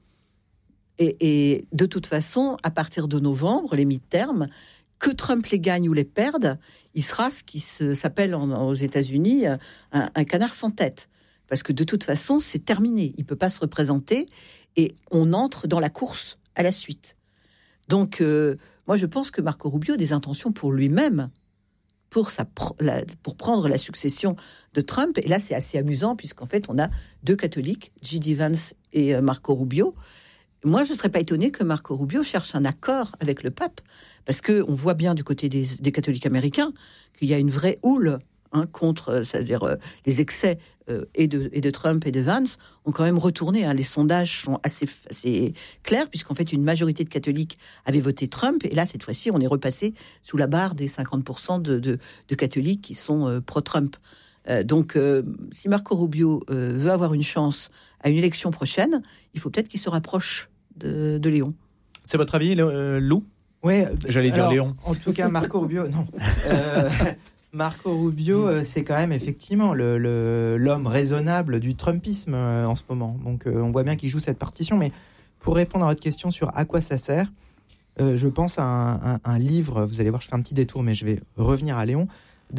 Et, et de toute façon, à partir de novembre, les mi-termes, que Trump les gagne ou les perde, il sera ce qui se, s'appelle en, aux États-Unis un, un canard sans tête. Parce que de toute façon, c'est terminé. Il ne peut pas se représenter et on entre dans la course à la suite. Donc... Euh, Moi, je pense que Marco Rubio a des intentions pour lui-même, pour, sa, la, pour prendre la succession de Trump. Et là, c'est assez amusant, puisqu'en fait, on a deux catholiques, J D Vance et Marco Rubio. Moi, je ne serais pas étonné que Marco Rubio cherche un accord avec le pape, parce qu'on voit bien du côté des, des catholiques américains qu'il y a une vraie houle hein, contre, c'est-à-dire euh, les excès euh, et, de, et de Trump et de Vance ont quand même retourné. Hein. Les sondages sont assez, assez clairs, puisqu'en fait, une majorité de catholiques avait voté Trump. Et là, cette fois-ci, on est repassé sous la barre des cinquante pour cent de, de, de catholiques qui sont euh, pro-Trump. Euh, donc, euh, si Marco Rubio euh, veut avoir une chance à une élection prochaine, il faut peut-être qu'il se rapproche de, de Léon. C'est votre avis, euh, Lou? Oui. J'allais dire alors, Léon. En tout cas, Marco Rubio, non. Euh, Marco Rubio, euh, c'est quand même effectivement le, le, l'homme raisonnable du Trumpisme euh, en ce moment. Donc, euh, on voit bien qu'il joue cette partition. Mais pour répondre à votre question sur à quoi ça sert, euh, je pense à un, un, un livre. Vous allez voir, je fais un petit détour, mais je vais revenir à Léon.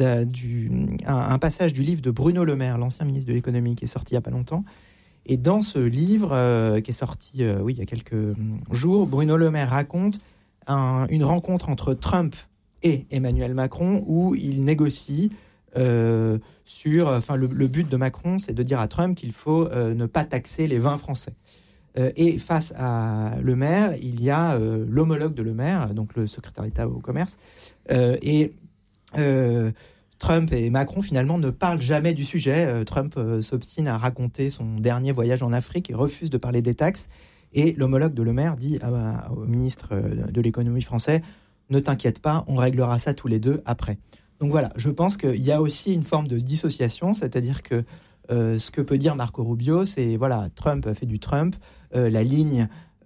Du, un, un passage du livre de Bruno Le Maire, l'ancien ministre de l'économie, qui est sorti il n'y a pas longtemps. Et dans ce livre, euh, qui est sorti euh, oui, il y a quelques jours, Bruno Le Maire raconte un, une rencontre entre Trump et Emmanuel Macron où il négocie euh, sur... Enfin, le, le but de Macron, c'est de dire à Trump qu'il faut euh, ne pas taxer les vins français. Euh, et face à Le Maire, il y a euh, l'homologue de Le Maire, donc le secrétaire d'État au commerce, euh, et euh, Trump et Macron, finalement, ne parlent jamais du sujet. Euh, Trump euh, s'obstine à raconter son dernier voyage en Afrique et refuse de parler des taxes. Et l'homologue de Le Maire dit à, au ministre de l'économie français, ne t'inquiète pas, on réglera ça tous les deux après. Donc voilà, je pense qu'il y a aussi une forme de dissociation, c'est-à-dire que euh, ce que peut dire Marco Rubio, c'est, voilà, Trump fait du Trump, euh, la ligne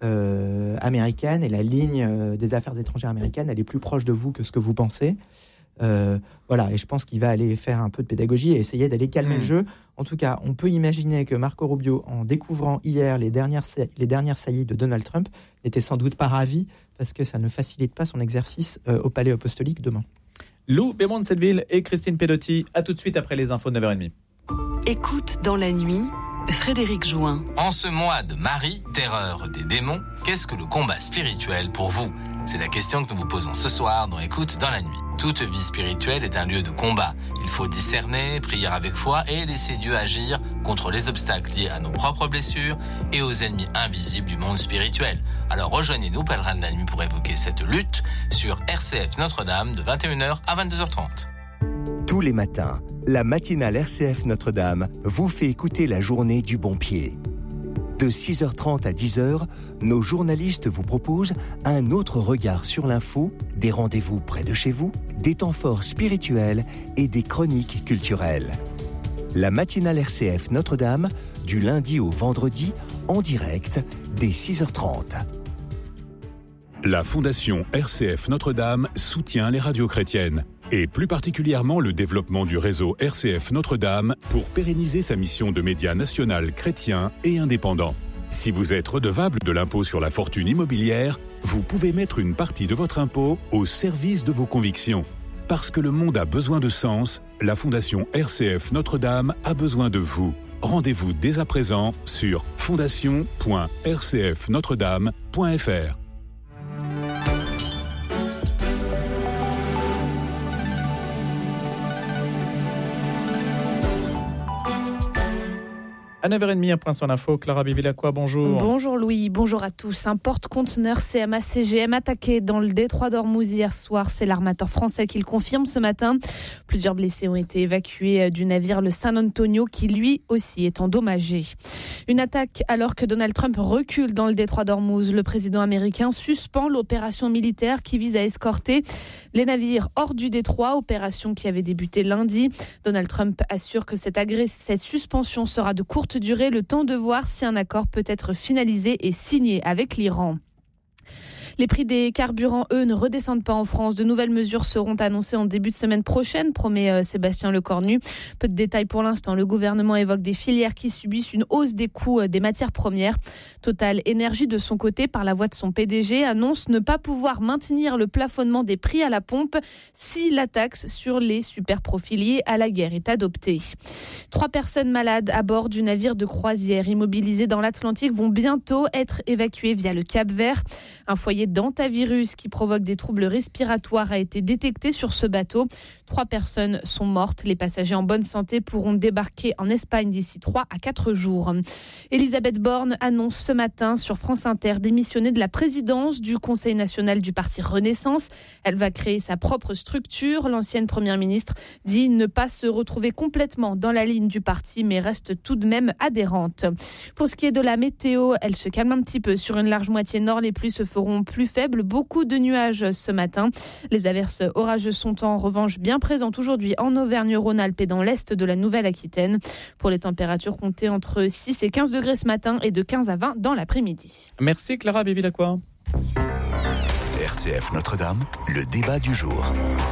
euh, américaine et la ligne euh, des affaires étrangères américaines, elle est plus proche de vous que ce que vous pensez. Euh, voilà, et je pense qu'il va aller faire un peu de pédagogie et essayer d'aller calmer mmh. le jeu. En tout cas, on peut imaginer que Marco Rubio, en découvrant hier les dernières, sa- les dernières saillies de Donald Trump, n'était sans doute pas ravi parce que ça ne facilite pas son exercice euh, au palais apostolique demain. Lou Bémont-Selleville et Christine Pedotti. À tout de suite après les infos de neuf heures trente. Écoute dans la nuit, Frédéric Join. En ce mois de Marie, terreur des démons, qu'est-ce que le combat spirituel pour vous ? C'est la question que nous vous posons ce soir dans Écoute dans la nuit. Toute vie spirituelle est un lieu de combat. Il faut discerner, prier avec foi et laisser Dieu agir contre les obstacles liés à nos propres blessures et aux ennemis invisibles du monde spirituel. Alors rejoignez-nous, pèlerins de la nuit, pour évoquer cette lutte sur R C F Notre-Dame de vingt et une heures à vingt-deux heures trente. Tous les matins, la matinale R C F Notre-Dame vous fait écouter la journée du bon pied. De six heures trente à dix heures, nos journalistes vous proposent un autre regard sur l'info, des rendez-vous près de chez vous, des temps forts spirituels et des chroniques culturelles. La matinale R C F Notre-Dame, du lundi au vendredi, en direct, dès six heures trente. La Fondation R C F Notre-Dame soutient les radios chrétiennes, et plus particulièrement le développement du réseau R C F Notre-Dame pour pérenniser sa mission de média national chrétien et indépendant. Si vous êtes redevable de l'impôt sur la fortune immobilière, vous pouvez mettre une partie de votre impôt au service de vos convictions. Parce que le monde a besoin de sens, la Fondation R C F Notre-Dame a besoin de vous. Rendez-vous dès à présent sur fondation point r c f notre dame point f r. À neuf heures trente, un point sur l'info. Clara Bivilacqua, bonjour. Bonjour Louis, bonjour à tous. Un porte-conteneur C M A C G M attaqué dans le détroit d'Ormuz hier soir. C'est l'armateur français qui le confirme ce matin. Plusieurs blessés ont été évacués du navire le San Antonio qui lui aussi est endommagé. Une attaque alors que Donald Trump recule dans le détroit d'Ormuz. Le président américain suspend l'opération militaire qui vise à escorter les navires hors du détroit, opération qui avait débuté lundi. Donald Trump assure que cette, agress- cette suspension sera de courte durée, le temps de voir si un accord peut être finalisé et signé avec l'Iran. Les prix des carburants, eux, ne redescendent pas en France. De nouvelles mesures seront annoncées en début de semaine prochaine, promet euh, Sébastien Lecornu. Peu de détails pour l'instant. Le gouvernement évoque des filières qui subissent une hausse des coûts euh, des matières premières. Total Énergie, de son côté, par la voix de son P D G, annonce ne pas pouvoir maintenir le plafonnement des prix à la pompe si la taxe sur les superprofits liés à la guerre est adoptée. Trois personnes malades à bord du navire de croisière immobilisé dans l'Atlantique vont bientôt être évacuées via le Cap-Vert. Un foyer d'hantavirus qui provoque des troubles respiratoires a été détecté sur ce bateau. Trois personnes sont mortes. Les passagers en bonne santé pourront débarquer en Espagne d'ici trois à quatre jours. Elisabeth Borne annonce ce matin sur France Inter démissionner de la présidence du Conseil national du parti Renaissance. Elle va créer sa propre structure. L'ancienne première ministre dit ne pas se retrouver complètement dans la ligne du parti, mais reste tout de même adhérente. Pour ce qui est de la météo, elle se calme un petit peu. Sur une large moitié nord, les pluies se feront plus faibles. Beaucoup de nuages ce matin. Les averses orageuses sont en revanche bien présentes aujourd'hui en Auvergne-Rhône-Alpes et dans l'est de la Nouvelle-Aquitaine. Pour les températures, comptez entre six et quinze degrés ce matin et de quinze à vingt dans l'après-midi. Merci Clara Bivilacqua. R C F Notre-Dame, le débat du jour.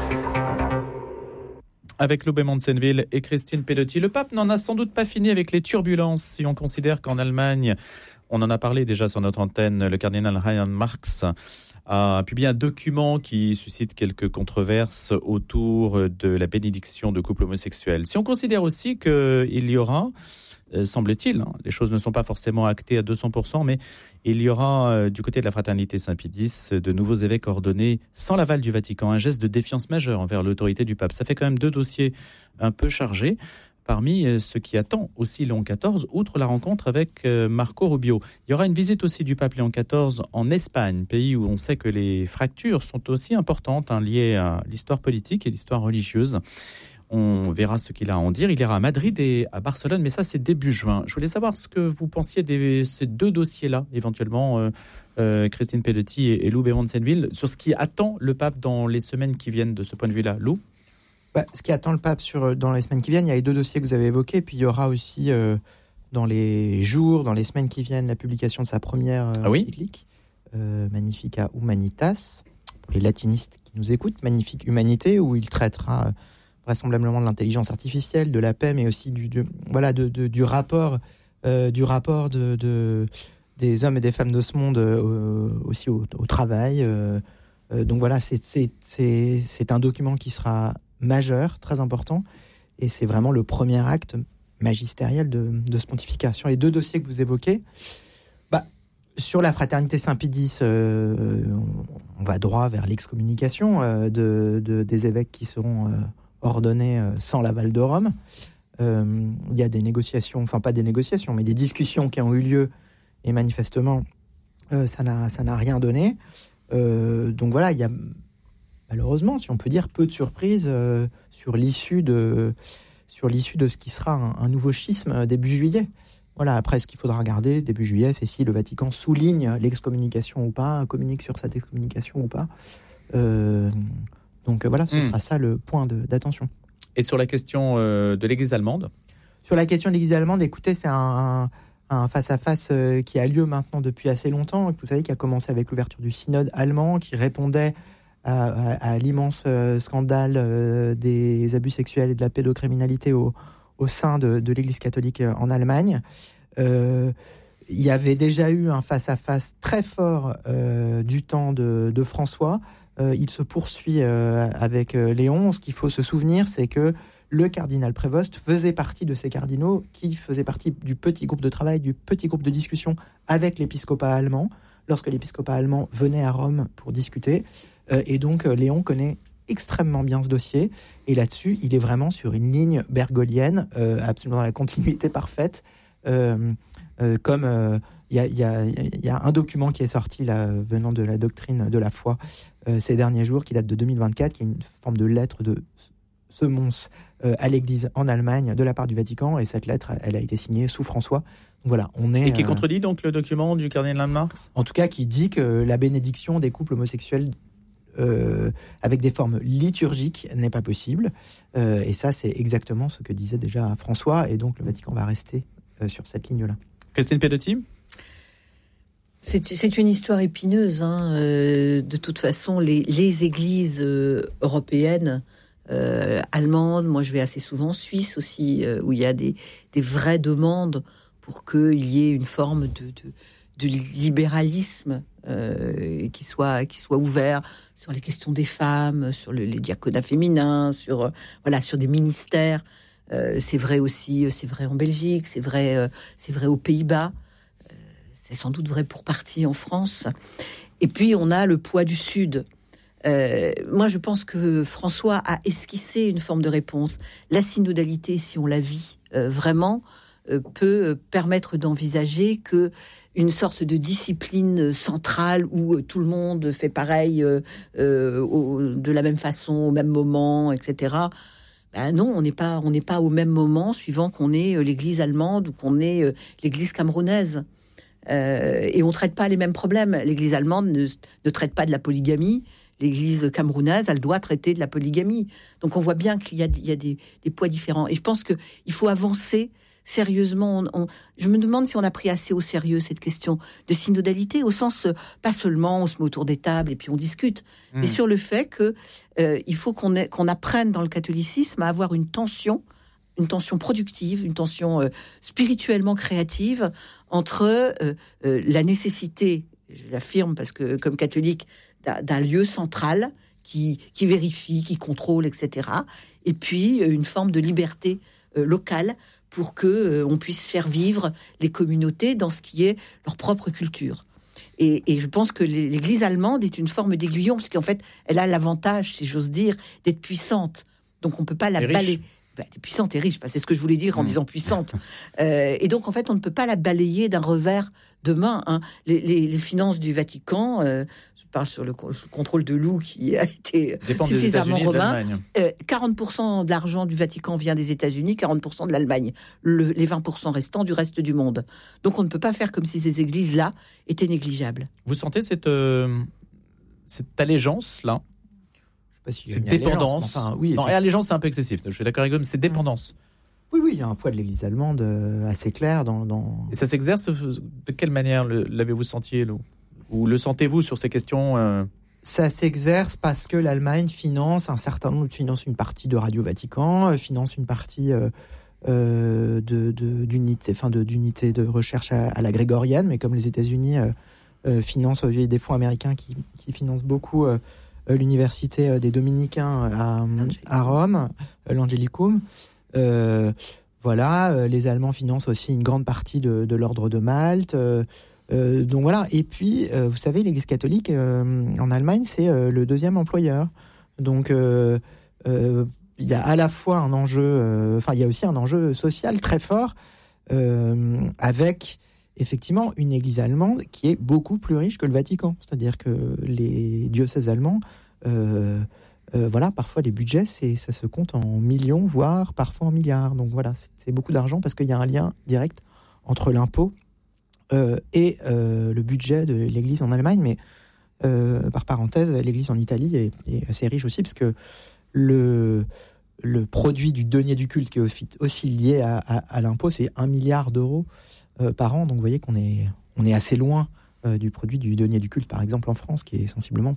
Avec Lou Bémont-Selleville et Christine Pedotti. Le pape n'en a sans doute pas fini avec les turbulences. Si on considère qu'en Allemagne, on en a parlé déjà sur notre antenne, le cardinal Reinhard Marx a publié un document qui suscite quelques controverses autour de la bénédiction de couples homosexuels. Si on considère aussi qu'il y aura, euh, semble-t-il, hein, les choses ne sont pas forcément actées à deux cents pour cent, mais il y aura euh, du côté de la fraternité Saint-Pédis de nouveaux évêques ordonnés sans l'aval du Vatican, un geste de défiance majeure envers l'autorité du pape. Ça fait quand même deux dossiers un peu chargés. Parmi ce qui attend aussi Léon quatorze, outre la rencontre avec Marco Rubio. Il y aura une visite aussi du pape Léon quatorze en Espagne, pays où on sait que les fractures sont aussi importantes, hein, liées à l'histoire politique et l'histoire religieuse. On verra ce qu'il a à en dire. Il ira à Madrid et à Barcelone, mais ça c'est début juin. Je voulais savoir ce que vous pensiez de ces deux dossiers-là, éventuellement, euh, euh, Christine Pedotti et, et Lou Bémont-Selleville, sur ce qui attend le pape dans les semaines qui viennent de ce point de vue-là. Lou ? Bah, ce qui attend le pape sur, dans les semaines qui viennent, il y a les deux dossiers que vous avez évoqués, puis il y aura aussi euh, dans les jours, dans les semaines qui viennent, la publication de sa première euh, ah oui encyclique, euh, Magnificat Humanitas, pour les latinistes qui nous écoutent, Magnifique Humanité, où il traitera euh, vraisemblablement de l'intelligence artificielle, de la paix, mais aussi du, de, voilà, de, de, du rapport, euh, du rapport de, de, des hommes et des femmes de ce monde euh, aussi au, au travail, euh, Euh, donc voilà, c'est, c'est, c'est, c'est un document qui sera majeur, très important, et c'est vraiment le premier acte magistériel de, de ce pontificat. Sur les deux dossiers que vous évoquez, bah, sur la fraternité Saint-Pédis, euh, on, on va droit vers l'excommunication euh, de, de, des évêques qui seront euh, ordonnés euh, sans l'aval de Rome. Euh, il y a des négociations, enfin pas des négociations, mais des discussions qui ont eu lieu, et manifestement, euh, ça n'a, ça n'a rien donné. Euh, donc voilà, il y a malheureusement, si on peut dire, peu de surprises euh, sur l'issue de sur l'issue de ce qui sera un, un nouveau schisme début juillet. Voilà, après, ce qu'il faudra regarder début juillet, c'est si le Vatican souligne l'excommunication ou pas, communique sur cette excommunication ou pas. Euh, donc voilà, ce mmh. sera ça le point de, d'attention. Et sur la question euh, de l'Église allemande ? Sur la question de l'Église allemande, écoutez, c'est un, un face-à-face euh, qui a lieu maintenant depuis assez longtemps. Vous savez, qui a commencé avec l'ouverture du synode allemand, qui répondait à, à, à l'immense euh, scandale euh, des abus sexuels et de la pédocriminalité au, au sein de, de l'Église catholique en Allemagne. Euh, il y avait déjà eu un face-à-face très fort euh, du temps de, de François. Euh, il se poursuit euh, avec euh, Léon. Ce qu'il faut se souvenir, c'est que le cardinal Prévost faisait partie de ces cardinaux qui faisaient partie du petit groupe de travail, du petit groupe de discussion avec l'épiscopat allemand, lorsque l'épiscopat allemand venait à Rome pour discuter. Euh, et donc, euh, Léon connaît extrêmement bien ce dossier. Et là-dessus, il est vraiment sur une ligne bergolienne, euh, absolument dans la continuité parfaite. Euh, euh, comme euh, il y a, y a, y a un document qui est sorti là, venant de la doctrine de la foi euh, ces derniers jours, qui date de deux mille vingt-quatre, qui est une forme de lettre de semonce euh, à l'Église en Allemagne de la part du Vatican, et cette lettre, elle a été signée sous François. Donc voilà, on est, et qui euh, contredit donc le document du cardinal Marx ? En tout cas, qui dit que la bénédiction des couples homosexuels euh, avec des formes liturgiques n'est pas possible. Euh, et ça, c'est exactement ce que disait déjà François, et donc le Vatican va rester euh, sur cette ligne-là. Christine Pedotti ? C'est, c'est une histoire épineuse. Hein. Euh, de toute façon, les, les églises euh, européennes, euh, allemandes, moi je vais assez souvent en Suisse aussi, euh, où il y a des, des vraies demandes pour qu'il y ait une forme de, de, de libéralisme euh, qui soit, qui soit ouvert sur les questions des femmes, sur le, les diaconats féminins, sur, euh, voilà, sur des ministères. Euh, c'est vrai aussi, c'est vrai en Belgique, c'est vrai, euh, c'est vrai aux Pays-Bas. C'est sans doute vrai pour partie en France. Et puis, on a le poids du Sud. Euh, moi, je pense que François a esquissé une forme de réponse. La synodalité, si on la vit euh, vraiment, euh, peut permettre d'envisager que une sorte de discipline centrale où euh, tout le monde fait pareil euh, euh, au, de la même façon, au même moment, et cetera. Ben non, on n'est pas, on n'est pas au même moment, suivant qu'on est euh, l'Église allemande ou qu'on est euh, l'Église camerounaise. Euh, et on ne traite pas les mêmes problèmes. L'Église allemande ne, ne traite pas de la polygamie. L'Église camerounaise, elle doit traiter de la polygamie. Donc on voit bien qu'il y a, il y a des, des poids différents. Et je pense qu'il faut avancer sérieusement. On, on, je me demande si on a pris assez au sérieux cette question de synodalité, au sens, pas seulement on se met autour des tables et puis on discute, mmh. mais sur le fait qu'il euh, faut qu'on, ait, qu'on apprenne dans le catholicisme à avoir une tension, une tension productive, une tension euh, spirituellement créative entre euh, euh, la nécessité, je l'affirme parce que comme catholique, d'un, d'un lieu central qui, qui vérifie, qui contrôle, et cetera, et puis euh, une forme de liberté euh, locale pour que euh, on puisse faire vivre les communautés dans ce qui est leur propre culture. Et, et je pense que l'Église allemande est une forme d'aiguillon, parce qu'en fait, elle a l'avantage, si j'ose dire, d'être puissante. Donc on ne peut pas la balayer. Ben, puissante et riche, c'est ce que je voulais dire en mmh. disant puissante. Euh, et donc, en fait, on ne peut pas la balayer d'un revers de main. Hein. Les, les, les finances du Vatican, euh, je parle sur le, le contrôle de Lou qui a été dépend suffisamment romain. Euh, quarante pour cent de l'argent du Vatican vient des États-Unis, quarante pour cent de l'Allemagne. Le, les vingt pour cent restants du reste du monde. Donc, on ne peut pas faire comme si ces églises-là étaient négligeables. Vous sentez cette, euh, cette allégeance-là ? Si cette dépendance. Enfin, oui, non, et allégeance, c'est un peu excessif. Je suis d'accord avec vous, mais c'est dépendance. Oui, oui, il y a un poids de l'Église allemande euh, assez clair. Dans, dans... Et ça s'exerce de quelle manière le, l'avez-vous senti, Lou ? Ou le sentez-vous sur ces questions euh... Ça s'exerce parce que l'Allemagne finance un certain nombre, finance une partie de Radio Vatican, finance une partie euh, euh, de, de, d'unité, enfin de, d'unité de recherche à, à la grégorienne, mais comme les États-Unis euh, euh, financent, il y a des fonds américains qui, qui financent beaucoup. Euh, euh, l'université des Dominicains à, à Rome, euh, l'Angelicum. Euh, voilà, euh, les Allemands financent aussi une grande partie de, de l'ordre de Malte. Euh, euh, donc voilà. Et puis, euh, vous savez, l'Église catholique euh, en Allemagne, c'est euh, le deuxième employeur. Donc, euh, euh, il y a à la fois un enjeu, enfin, euh, il y a aussi un enjeu social très fort euh, avec effectivement une église allemande qui est beaucoup plus riche que le Vatican. C'est-à-dire que les diocèses allemands, euh, euh, voilà, parfois les budgets, c'est, ça se compte en millions, voire parfois en milliards. Donc voilà, c'est, c'est beaucoup d'argent parce qu'il y a un lien direct entre l'impôt euh, et euh, le budget de l'église en Allemagne. Mais euh, par parenthèse, l'église en Italie est, est assez riche aussi parce que Le, le produit du denier du culte qui est aussi lié à, à, à l'impôt, c'est un milliard d'euros euh, par an. Donc vous voyez qu'on est, on est assez loin euh, du produit du denier du culte, par exemple en France, qui est sensiblement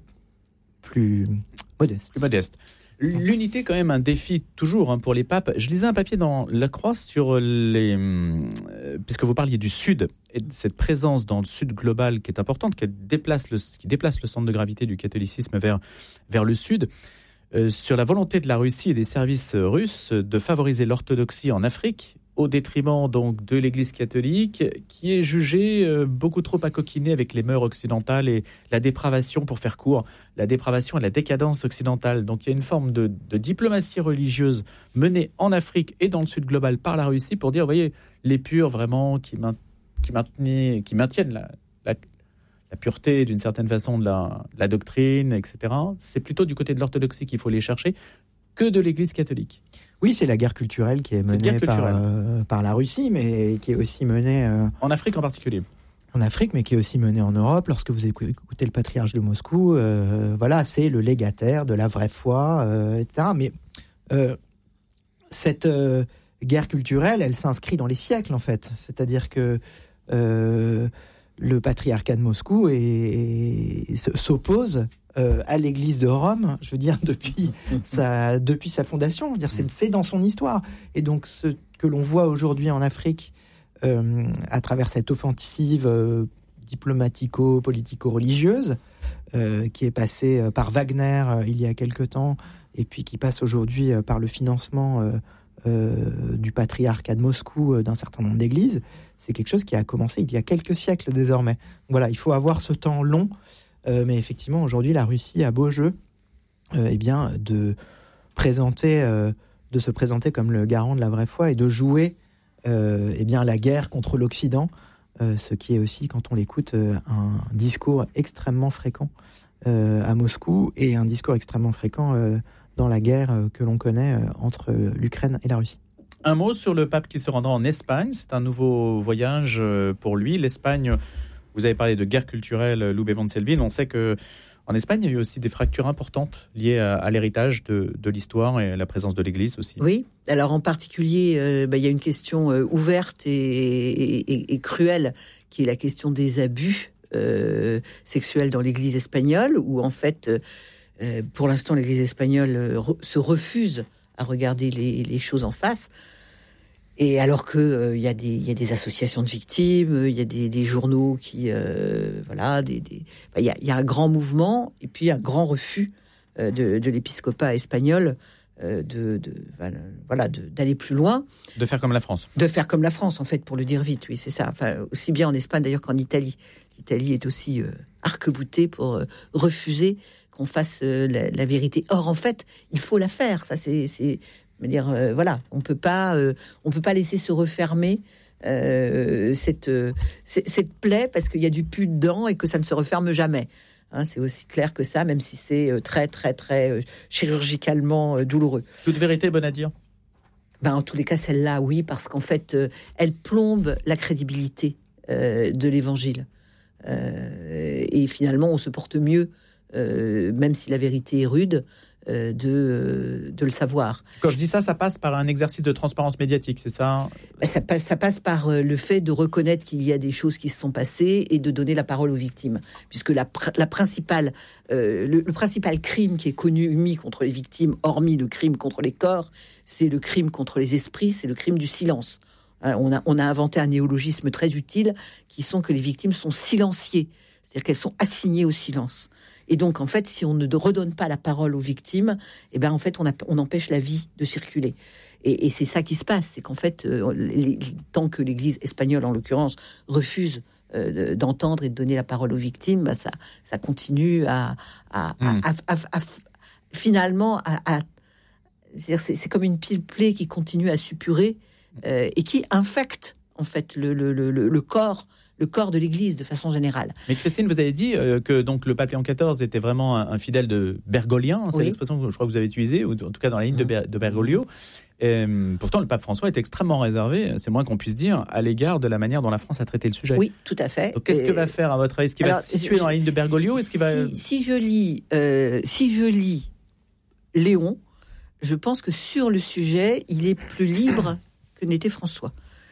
plus modeste. Plus modeste. L'unité, quand même, un défi toujours hein, pour les papes. Je lisais un papier dans La Croix sur les... Euh, puisque vous parliez du Sud, et de cette présence dans le Sud global qui est importante, qui déplace le, qui déplace le centre de gravité du catholicisme vers, vers le Sud. Euh, sur la volonté de la Russie et des services russes de favoriser l'orthodoxie en Afrique, au détriment donc de l'Église catholique, qui est jugée euh, beaucoup trop à coquiner avec les mœurs occidentales et la dépravation, pour faire court, la dépravation et la décadence occidentale. Donc il y a une forme de, de diplomatie religieuse menée en Afrique et dans le Sud global par la Russie pour dire, vous voyez, les purs vraiment qui, main, qui, maintenaient, qui maintiennent la, la la pureté d'une certaine façon de la, la doctrine, et cetera. C'est plutôt du côté de l'orthodoxie qu'il faut les chercher que de l'Église catholique. Oui, c'est la guerre culturelle qui est menée est par, euh, par la Russie, mais qui est aussi menée... Euh, en Afrique en particulier. En Afrique, mais qui est aussi menée en Europe. Lorsque vous écoutez le patriarche de Moscou, euh, voilà, c'est le légataire de la vraie foi, euh, et cetera. Mais euh, cette euh, guerre culturelle, elle s'inscrit dans les siècles, en fait. C'est-à-dire que... Euh, le patriarcat de Moscou est, est, s'oppose euh, à l'Église de Rome, je veux dire, depuis, sa, depuis sa fondation. Je veux dire, c'est, c'est dans son histoire. Et donc, ce que l'on voit aujourd'hui en Afrique, euh, à travers cette offensive euh, diplomatico-politico-religieuse, euh, qui est passée par Wagner euh, il y a quelque temps, et puis qui passe aujourd'hui euh, par le financement euh, euh, du patriarcat de Moscou euh, d'un certain nombre d'églises, c'est quelque chose qui a commencé il y a quelques siècles désormais. Donc voilà, il faut avoir ce temps long, euh, mais effectivement, aujourd'hui, la Russie a beau jeu euh, eh bien, de, présenter, euh, de se présenter comme le garant de la vraie foi et de jouer euh, eh bien, la guerre contre l'Occident, euh, ce qui est aussi, quand on l'écoute, euh, un discours extrêmement fréquent euh, à Moscou et un discours extrêmement fréquent euh, dans la guerre euh, que l'on connaît euh, entre l'Ukraine et la Russie. Un mot sur le pape qui se rendra en Espagne. C'est un nouveau voyage pour lui. L'Espagne, vous avez parlé de guerre culturelle, Loubet Montselville. On sait qu'en Espagne, il y a eu aussi des fractures importantes liées à, à l'héritage de, de l'histoire et à la présence de l'Église aussi. Oui, alors en particulier, euh, bah, il y a une question euh, ouverte et, et, et, et cruelle, qui est la question des abus euh, sexuels dans l'Église espagnole, où en fait, euh, pour l'instant, l'Église espagnole euh, re- se refuse à regarder les, les choses en face. Et alors que euh, y a des il y a des associations de victimes, il y a des, des journaux qui euh, voilà, des il bah, y a il y a un grand mouvement et puis un grand refus euh, de, de l'épiscopat espagnol euh, de, de voilà de, d'aller plus loin, de faire comme la France, de faire comme la France en fait, pour le dire vite. Oui, c'est ça. Enfin, aussi bien en Espagne d'ailleurs qu'en Italie. L'Italie est aussi euh, arc-boutée pour euh, refuser qu'on fasse euh, la, la vérité. Or en fait, il faut la faire. Ça c'est c'est dire euh, voilà, on peut pas euh, on peut pas laisser se refermer euh, cette euh, cette plaie parce qu'il y a du pus dedans et que ça ne se referme jamais. Hein, c'est aussi clair que ça, même si c'est euh, très très très euh, chirurgicalement euh, douloureux. Toute vérité bonne à dire. Ben en tous les cas celle-là, oui, parce qu'en fait, euh, elle plombe la crédibilité euh, de l'Évangile. Euh, et finalement, on se porte mieux, euh, même si la vérité est rude. Euh, de, de le savoir. Quand je dis ça, ça passe par un exercice de transparence médiatique, c'est ça ? Ben, ça passe, ça passe par euh, le fait de reconnaître qu'il y a des choses qui se sont passées et de donner la parole aux victimes. Puisque la, la principale, euh, le, le principal crime qui est connu, mis contre les victimes, hormis le crime contre les corps, c'est le crime contre les esprits, c'est le crime du silence. Hein, on a, on a inventé un néologisme très utile qui sont que les victimes sont silenciées, c'est-à-dire qu'elles sont assignées au silence. Et donc, en fait, si on ne redonne pas la parole aux victimes, eh ben, en fait, on, a, on empêche la vie de circuler. Et, et c'est ça qui se passe, c'est qu'en fait, euh, les, tant que l'Église espagnole, en l'occurrence, refuse euh, d'entendre et de donner la parole aux victimes, bah, ça, ça continue à, à, mmh. à, à, à, à finalement, à, à, c'est, c'est comme une plaie qui continue à suppurer euh, et qui infecte en fait le, le, le, le corps. le corps de l'Église de façon générale. Mais Christine, vous avez dit euh, que donc le pape Léon quatorze était vraiment un, un fidèle de Bergoglien, hein, c'est oui. l'expression que je crois que vous avez utilisée, ou en tout cas dans la ligne mmh. de, Ber- de Bergoglio. Et, pourtant, le pape François est extrêmement réservé, c'est moins qu'on puisse dire, à l'égard de la manière dont la France a traité le sujet. Oui, tout à fait. Donc, qu'est-ce que va faire, à votre avis ? Est-ce qu'il Alors, va se situer je, dans la ligne de Bergoglio ? Si, Est-ce qu'il va... si, si, je lis, euh, si je lis Léon, je pense que sur le sujet, il est plus libre que n'était François.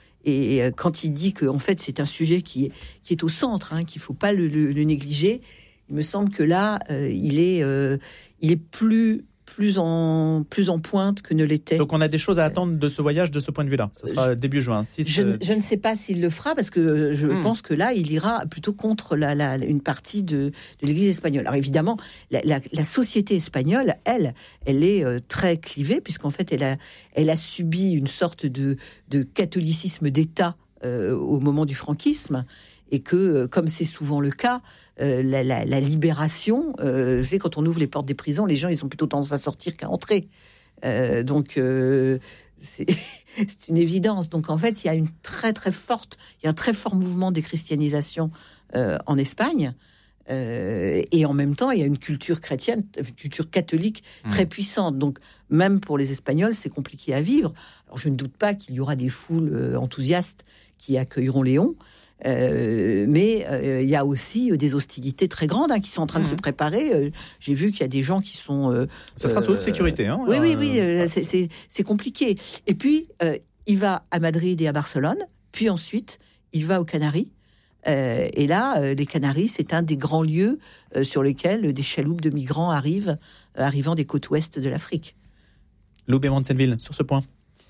Et quand il dit que en fait c'est un sujet qui est qui est au centre, hein, qu'il faut pas le, le, le négliger, il me semble que là euh, il est euh, il est plus plus en plus en pointe que ne l'était. Donc on a des choses à attendre de ce voyage de ce point de vue-là. Ça sera je, début juin. Si je, je ne sais pas s'il le fera parce que je hmm. pense que là il ira plutôt contre la, la une partie de, de l'Église espagnole. Alors évidemment la, la, la société espagnole, elle, elle est euh, très clivée puisqu'en fait elle a elle a subi une sorte de de catholicisme d'État euh, au moment du franquisme. Et que, comme c'est souvent le cas, euh, la, la, la libération, euh, c'est quand on ouvre les portes des prisons, les gens ils ont plutôt tendance à sortir qu'à entrer. Euh, donc euh, c'est, c'est une évidence. Donc en fait, il y a une très très forte, il y a un très fort mouvement de déchristianisation euh, en Espagne. Euh, et en même temps, il y a une culture chrétienne, une culture catholique très mmh. puissante. Donc même pour les Espagnols, c'est compliqué à vivre. Alors je ne doute pas qu'il y aura des foules euh, enthousiastes qui accueilleront Léon. Euh, mais euh, il y a aussi des hostilités très grandes hein, qui sont en train mmh. de se préparer. Euh, j'ai vu qu'il y a des gens qui sont... Euh, ça sera sous haute sécurité. Hein, oui, oui, oui, euh, c'est, c'est, c'est compliqué. Et puis, euh, il va à Madrid et à Barcelone, puis ensuite, il va aux Canaries. Euh, et là, euh, les Canaries, c'est un des grands lieux euh, sur lesquels des chaloupes de migrants arrivent, euh, arrivant des côtes ouest de l'Afrique. Loubet Montsenville, sur ce point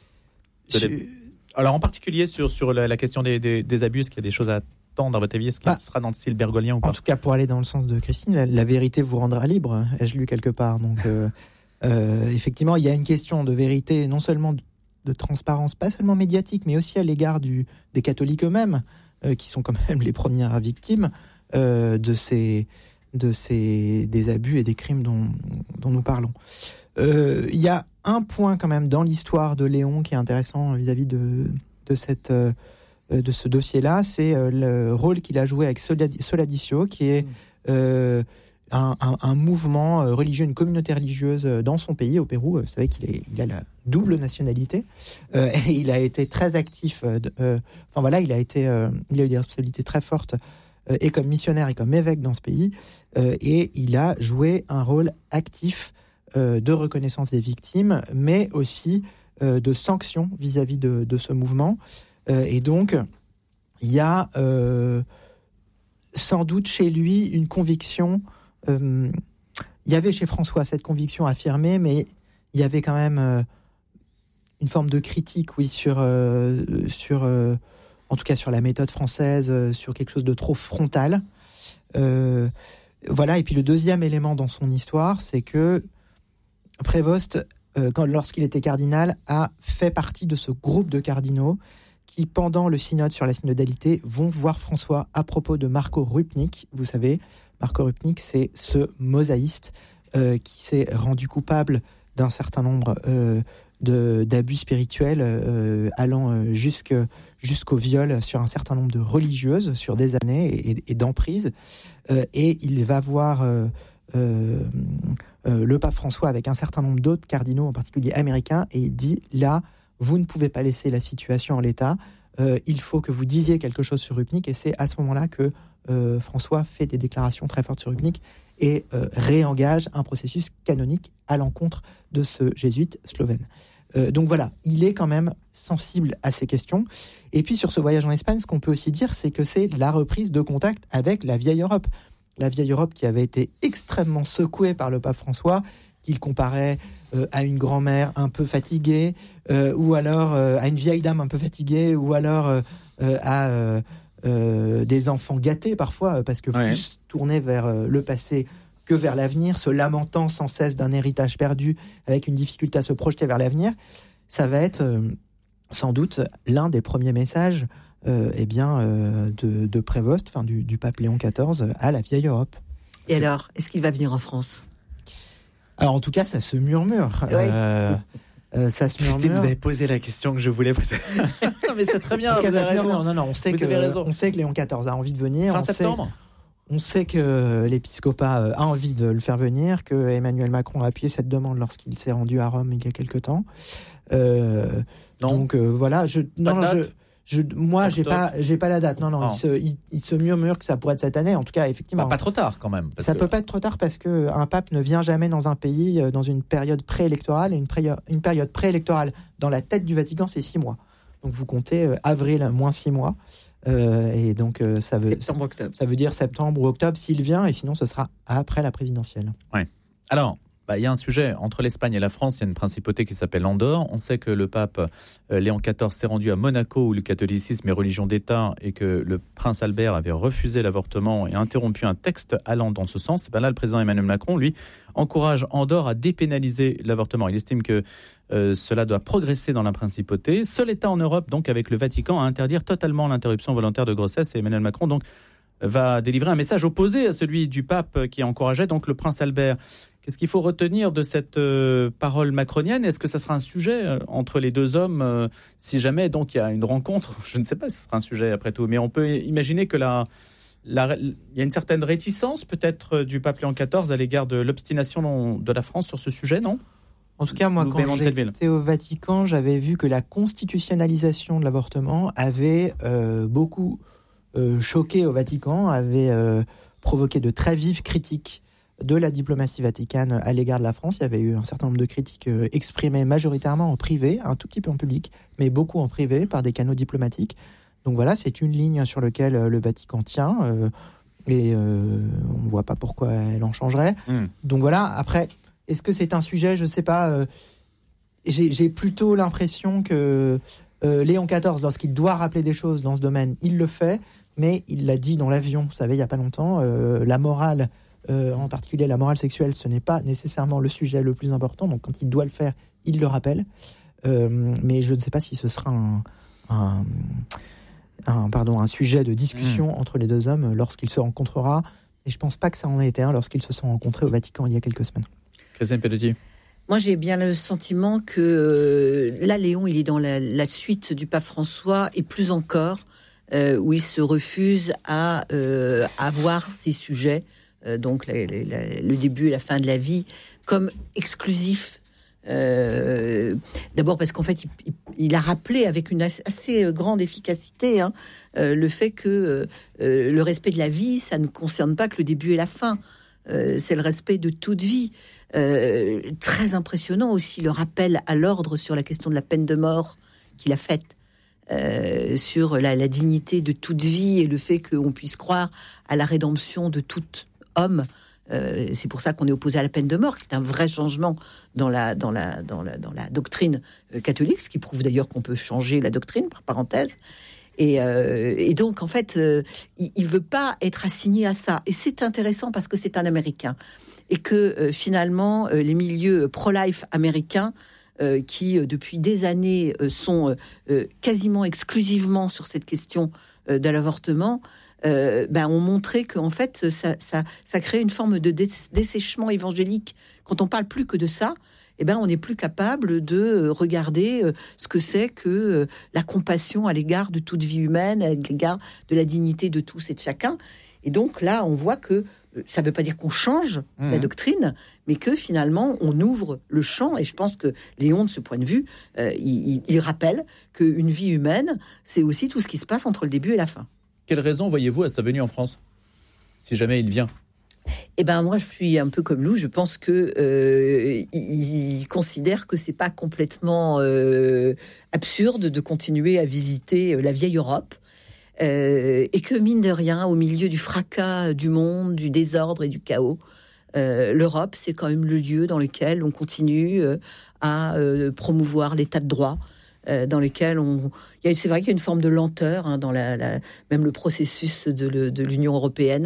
Je... Alors, en particulier sur, sur la, la question des, des, des abus, est-ce qu'il y a des choses à attendre, à votre avis ? Est-ce qu'il bah, sera dans le style bergolien ou pas ? En tout cas, pour aller dans le sens de Christine, la, la vérité vous rendra libre, ai-je lu quelque part. Donc, euh, euh, effectivement, il y a une question de vérité, non seulement de, de transparence, pas seulement médiatique, mais aussi à l'égard du, des catholiques eux-mêmes, euh, qui sont quand même les premières victimes euh, de, ces, de ces, des abus et des crimes dont, dont nous parlons. Euh, il y a un point quand même dans l'histoire de Léon qui est intéressant vis-à-vis de, de, cette, euh, de ce dossier-là, c'est euh, le rôle qu'il a joué avec Soladicio, qui est euh, un, un, un mouvement religieux, une communauté religieuse dans son pays, au Pérou. Vous savez qu'il est, il a la double nationalité euh, et il a été très actif. Euh, euh, enfin voilà, il a, été, euh, il a eu des responsabilités très fortes euh, et comme missionnaire et comme évêque dans ce pays. Euh, et il a joué un rôle actif de reconnaissance des victimes, mais aussi euh, de sanctions vis-à-vis de, de ce mouvement. Euh, et donc, il y a euh, sans doute chez lui une conviction. Euh, il y avait chez François cette conviction affirmée, mais il y avait quand même euh, une forme de critique, oui, sur, euh, sur euh, en tout cas sur la méthode française, euh, sur quelque chose de trop frontal. Euh, voilà. Et puis le deuxième élément dans son histoire, c'est que Prévost, euh, quand, lorsqu'il était cardinal, a fait partie de ce groupe de cardinaux qui, pendant le synode sur la synodalité, vont voir François à propos de Marco Rupnik. Vous savez, Marco Rupnik, c'est ce mosaïste euh, qui s'est rendu coupable d'un certain nombre euh, de, d'abus spirituels euh, allant euh, jusque, jusqu'au viol sur un certain nombre de religieuses sur des années et, et, et d'emprise. Euh, et il va voir... Euh, euh, Euh, le pape François avec un certain nombre d'autres cardinaux, en particulier américains, et il dit, là, vous ne pouvez pas laisser la situation en l'état, euh, il faut que vous disiez quelque chose sur Rupnik, et c'est à ce moment-là que euh, François fait des déclarations très fortes sur Rupnik et euh, réengage un processus canonique à l'encontre de ce jésuite slovène. Euh, donc voilà, il est quand même sensible à ces questions. Et puis sur ce voyage en Espagne, ce qu'on peut aussi dire, c'est que c'est la reprise de contact avec la vieille Europe. La vieille Europe qui avait été extrêmement secouée par le pape François, qu'il comparait euh, à une grand-mère un peu fatiguée, euh, ou alors euh, à une vieille dame un peu fatiguée, ou alors euh, euh, à euh, euh, des enfants gâtés parfois, parce que ouais. plus tournés vers euh, le passé que vers l'avenir, se lamentant sans cesse d'un héritage perdu, avec une difficulté à se projeter vers l'avenir. Ça va être euh, sans doute l'un des premiers messages euh, eh bien, euh, de, de Prévost, enfin, du, du pape Léon quatorze à la vieille Europe. Et C'est... alors, est-ce qu'il va venir en France ? Alors en tout cas, ça se murmure. Oui. Euh, euh, ça se Christine, murmure. vous avez posé la question que je voulais poser. Non, mais c'est très bien. Vous avez raison. Non, non, on sait vous que avez raison. on sait que Léon quatorze a envie de venir. Fin on septembre. Sait, on sait que l'épiscopat a envie de le faire venir, que Emmanuel Macron a appuyé cette demande lorsqu'il s'est rendu à Rome il y a quelque temps. Euh, donc euh, voilà. Je, non, non, je, Je, moi, j'ai pas, j'ai pas la date. Non, non, non. Il, se, il, il se murmure que ça pourrait être cette année. En tout cas, effectivement. Bah, pas trop tard, quand même. Ça que... peut pas être trop tard parce que un pape ne vient jamais dans un pays dans une période préélectorale et une, pré- une période préélectorale dans la tête du Vatican, c'est six mois. Donc vous comptez euh, avril moins six mois. Euh, et donc euh, ça veut septembre, octobre. Ça veut dire septembre ou octobre s'il vient, et sinon ce sera après la présidentielle. Ouais. Alors. Bah, il y a un sujet entre l'Espagne et la France. Il y a une principauté qui s'appelle Andorre. On sait que le pape euh, Léon quatorze s'est rendu à Monaco, où le catholicisme est religion d'État, et que le prince Albert avait refusé l'avortement et interrompu un texte allant dans ce sens. Et ben là, le président Emmanuel Macron, lui, encourage Andorre à dépénaliser l'avortement. Il estime que euh, cela doit progresser dans la principauté. Seul État en Europe, donc avec le Vatican, à interdire totalement l'interruption volontaire de grossesse. Et Emmanuel Macron, donc, va délivrer un message opposé à celui du pape qui encourageait donc le prince Albert. Qu'est-ce qu'il faut retenir de cette euh, parole macronienne ? Est-ce que ça sera un sujet euh, entre les deux hommes euh, si jamais donc il y a une rencontre ? Je ne sais pas si ce sera un sujet après tout, mais on peut imaginer que la, la, il y a une certaine réticence peut-être du pape Léon quatorze à l'égard de l'obstination de la France sur ce sujet, non ? En tout cas, moi, Louis quand j'étais au Vatican, j'avais vu que la constitutionnalisation de l'avortement avait euh, beaucoup euh, choqué au Vatican, avait euh, provoqué de très vives critiques de la diplomatie vaticane à l'égard de la France. Il y avait eu un certain nombre de critiques euh, exprimées majoritairement en privé, un tout petit peu en public, mais beaucoup en privé par des canaux diplomatiques. Donc voilà, c'est une ligne sur laquelle euh, le Vatican tient euh, et euh, on ne voit pas pourquoi elle en changerait. Mmh. Donc voilà, après, est-ce que c'est un sujet ? Je ne sais pas. Euh, j'ai, j'ai plutôt l'impression que euh, Léon quatorze, lorsqu'il doit rappeler des choses dans ce domaine, il le fait, mais il l'a dit dans l'avion, vous savez, il n'y a pas longtemps, euh, la morale... Euh, en particulier la morale sexuelle, ce n'est pas nécessairement le sujet le plus important, donc quand il doit le faire, il le rappelle. Euh, mais je ne sais pas si ce sera un, un, un, pardon, un sujet de discussion mmh. entre les deux hommes lorsqu'il se rencontrera. Et je ne pense pas que ça en ait été un lorsqu'ils se sont rencontrés au Vatican il y a quelques semaines. Christine Pelotti. Moi, j'ai bien le sentiment que euh, là, Léon, il est dans la, la suite du pape François, et plus encore, euh, où il se refuse à, euh, à voir ces sujets, donc la, la, la, le début et la fin de la vie, comme exclusif. Euh, d'abord parce qu'en fait, il, il, il a rappelé avec une assez, assez grande efficacité hein, euh, le fait que euh, le respect de la vie, ça ne concerne pas que le début et la fin. Euh, c'est le respect de toute vie. Euh, très impressionnant aussi le rappel à l'ordre sur la question de la peine de mort qu'il a faite. Euh, sur la, la dignité de toute vie et le fait qu'on puisse croire à la rédemption de toute homme. Euh, c'est pour ça qu'on est opposé à la peine de mort, qui est un vrai changement dans la, dans la, dans la, dans la doctrine catholique, ce qui prouve d'ailleurs qu'on peut changer la doctrine, par parenthèse. Et, euh, et donc, en fait, euh, il ne veut pas être assigné à ça. Et c'est intéressant parce que c'est un Américain. Et que, euh, finalement, euh, les milieux pro-life américains, euh, qui, euh, depuis des années, euh, sont euh, quasiment exclusivement sur cette question euh, de l'avortement, Euh, ben, ont montré qu'en fait, ça, ça, ça crée une forme de dessèchement évangélique. Quand on parle plus que de ça, eh ben, on n'est plus capable de regarder ce que c'est que la compassion à l'égard de toute vie humaine, à l'égard de la dignité de tous et de chacun. Et donc là, on voit que ça ne veut pas dire qu'on change mmh. la doctrine, mais que finalement, on ouvre le champ. Et je pense que Léon, de ce point de vue, euh, il, il rappelle qu'une vie humaine, c'est aussi tout ce qui se passe entre le début et la fin. Quelle raison voyez-vous à sa venue en France, si jamais il vient ? Eh ben moi, je suis un peu comme Lou. Je pense que euh, il, il considère que c'est pas complètement euh, absurde de continuer à visiter la vieille Europe euh, et que mine de rien, au milieu du fracas du monde, du désordre et du chaos, euh, l'Europe, c'est quand même le lieu dans lequel on continue euh, à euh, promouvoir l'état de droit. Euh, dans lesquels on, il y a, c'est vrai qu'il y a une forme de lenteur hein, dans la, la, même le processus de, le, de l'Union européenne,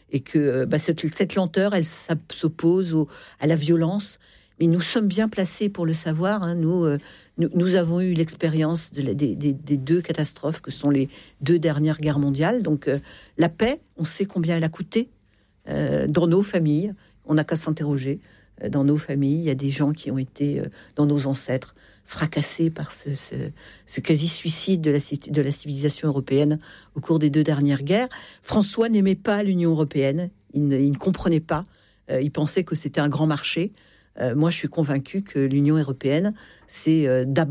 et que bah, cette, cette lenteur, elle s'oppose au, à la violence. Mais nous sommes bien placés pour le savoir. Hein. Nous, euh, nous, nous avons eu l'expérience de la, des, des, des deux catastrophes que sont les deux dernières guerres mondiales. Donc euh, la paix, on sait combien elle a coûté euh, dans nos familles. On n'a qu'à s'interroger. Euh, dans nos familles, il y a des gens qui ont été, euh, dans nos ancêtres, fracassés par ce, ce, ce quasi-suicide de la, de la civilisation européenne au cours des deux dernières guerres. François n'aimait pas l'Union européenne. Il ne, il ne comprenait pas. Euh, il pensait que c'était un grand marché. Euh, moi, je suis convaincue que l'Union européenne, c'est euh, d'abord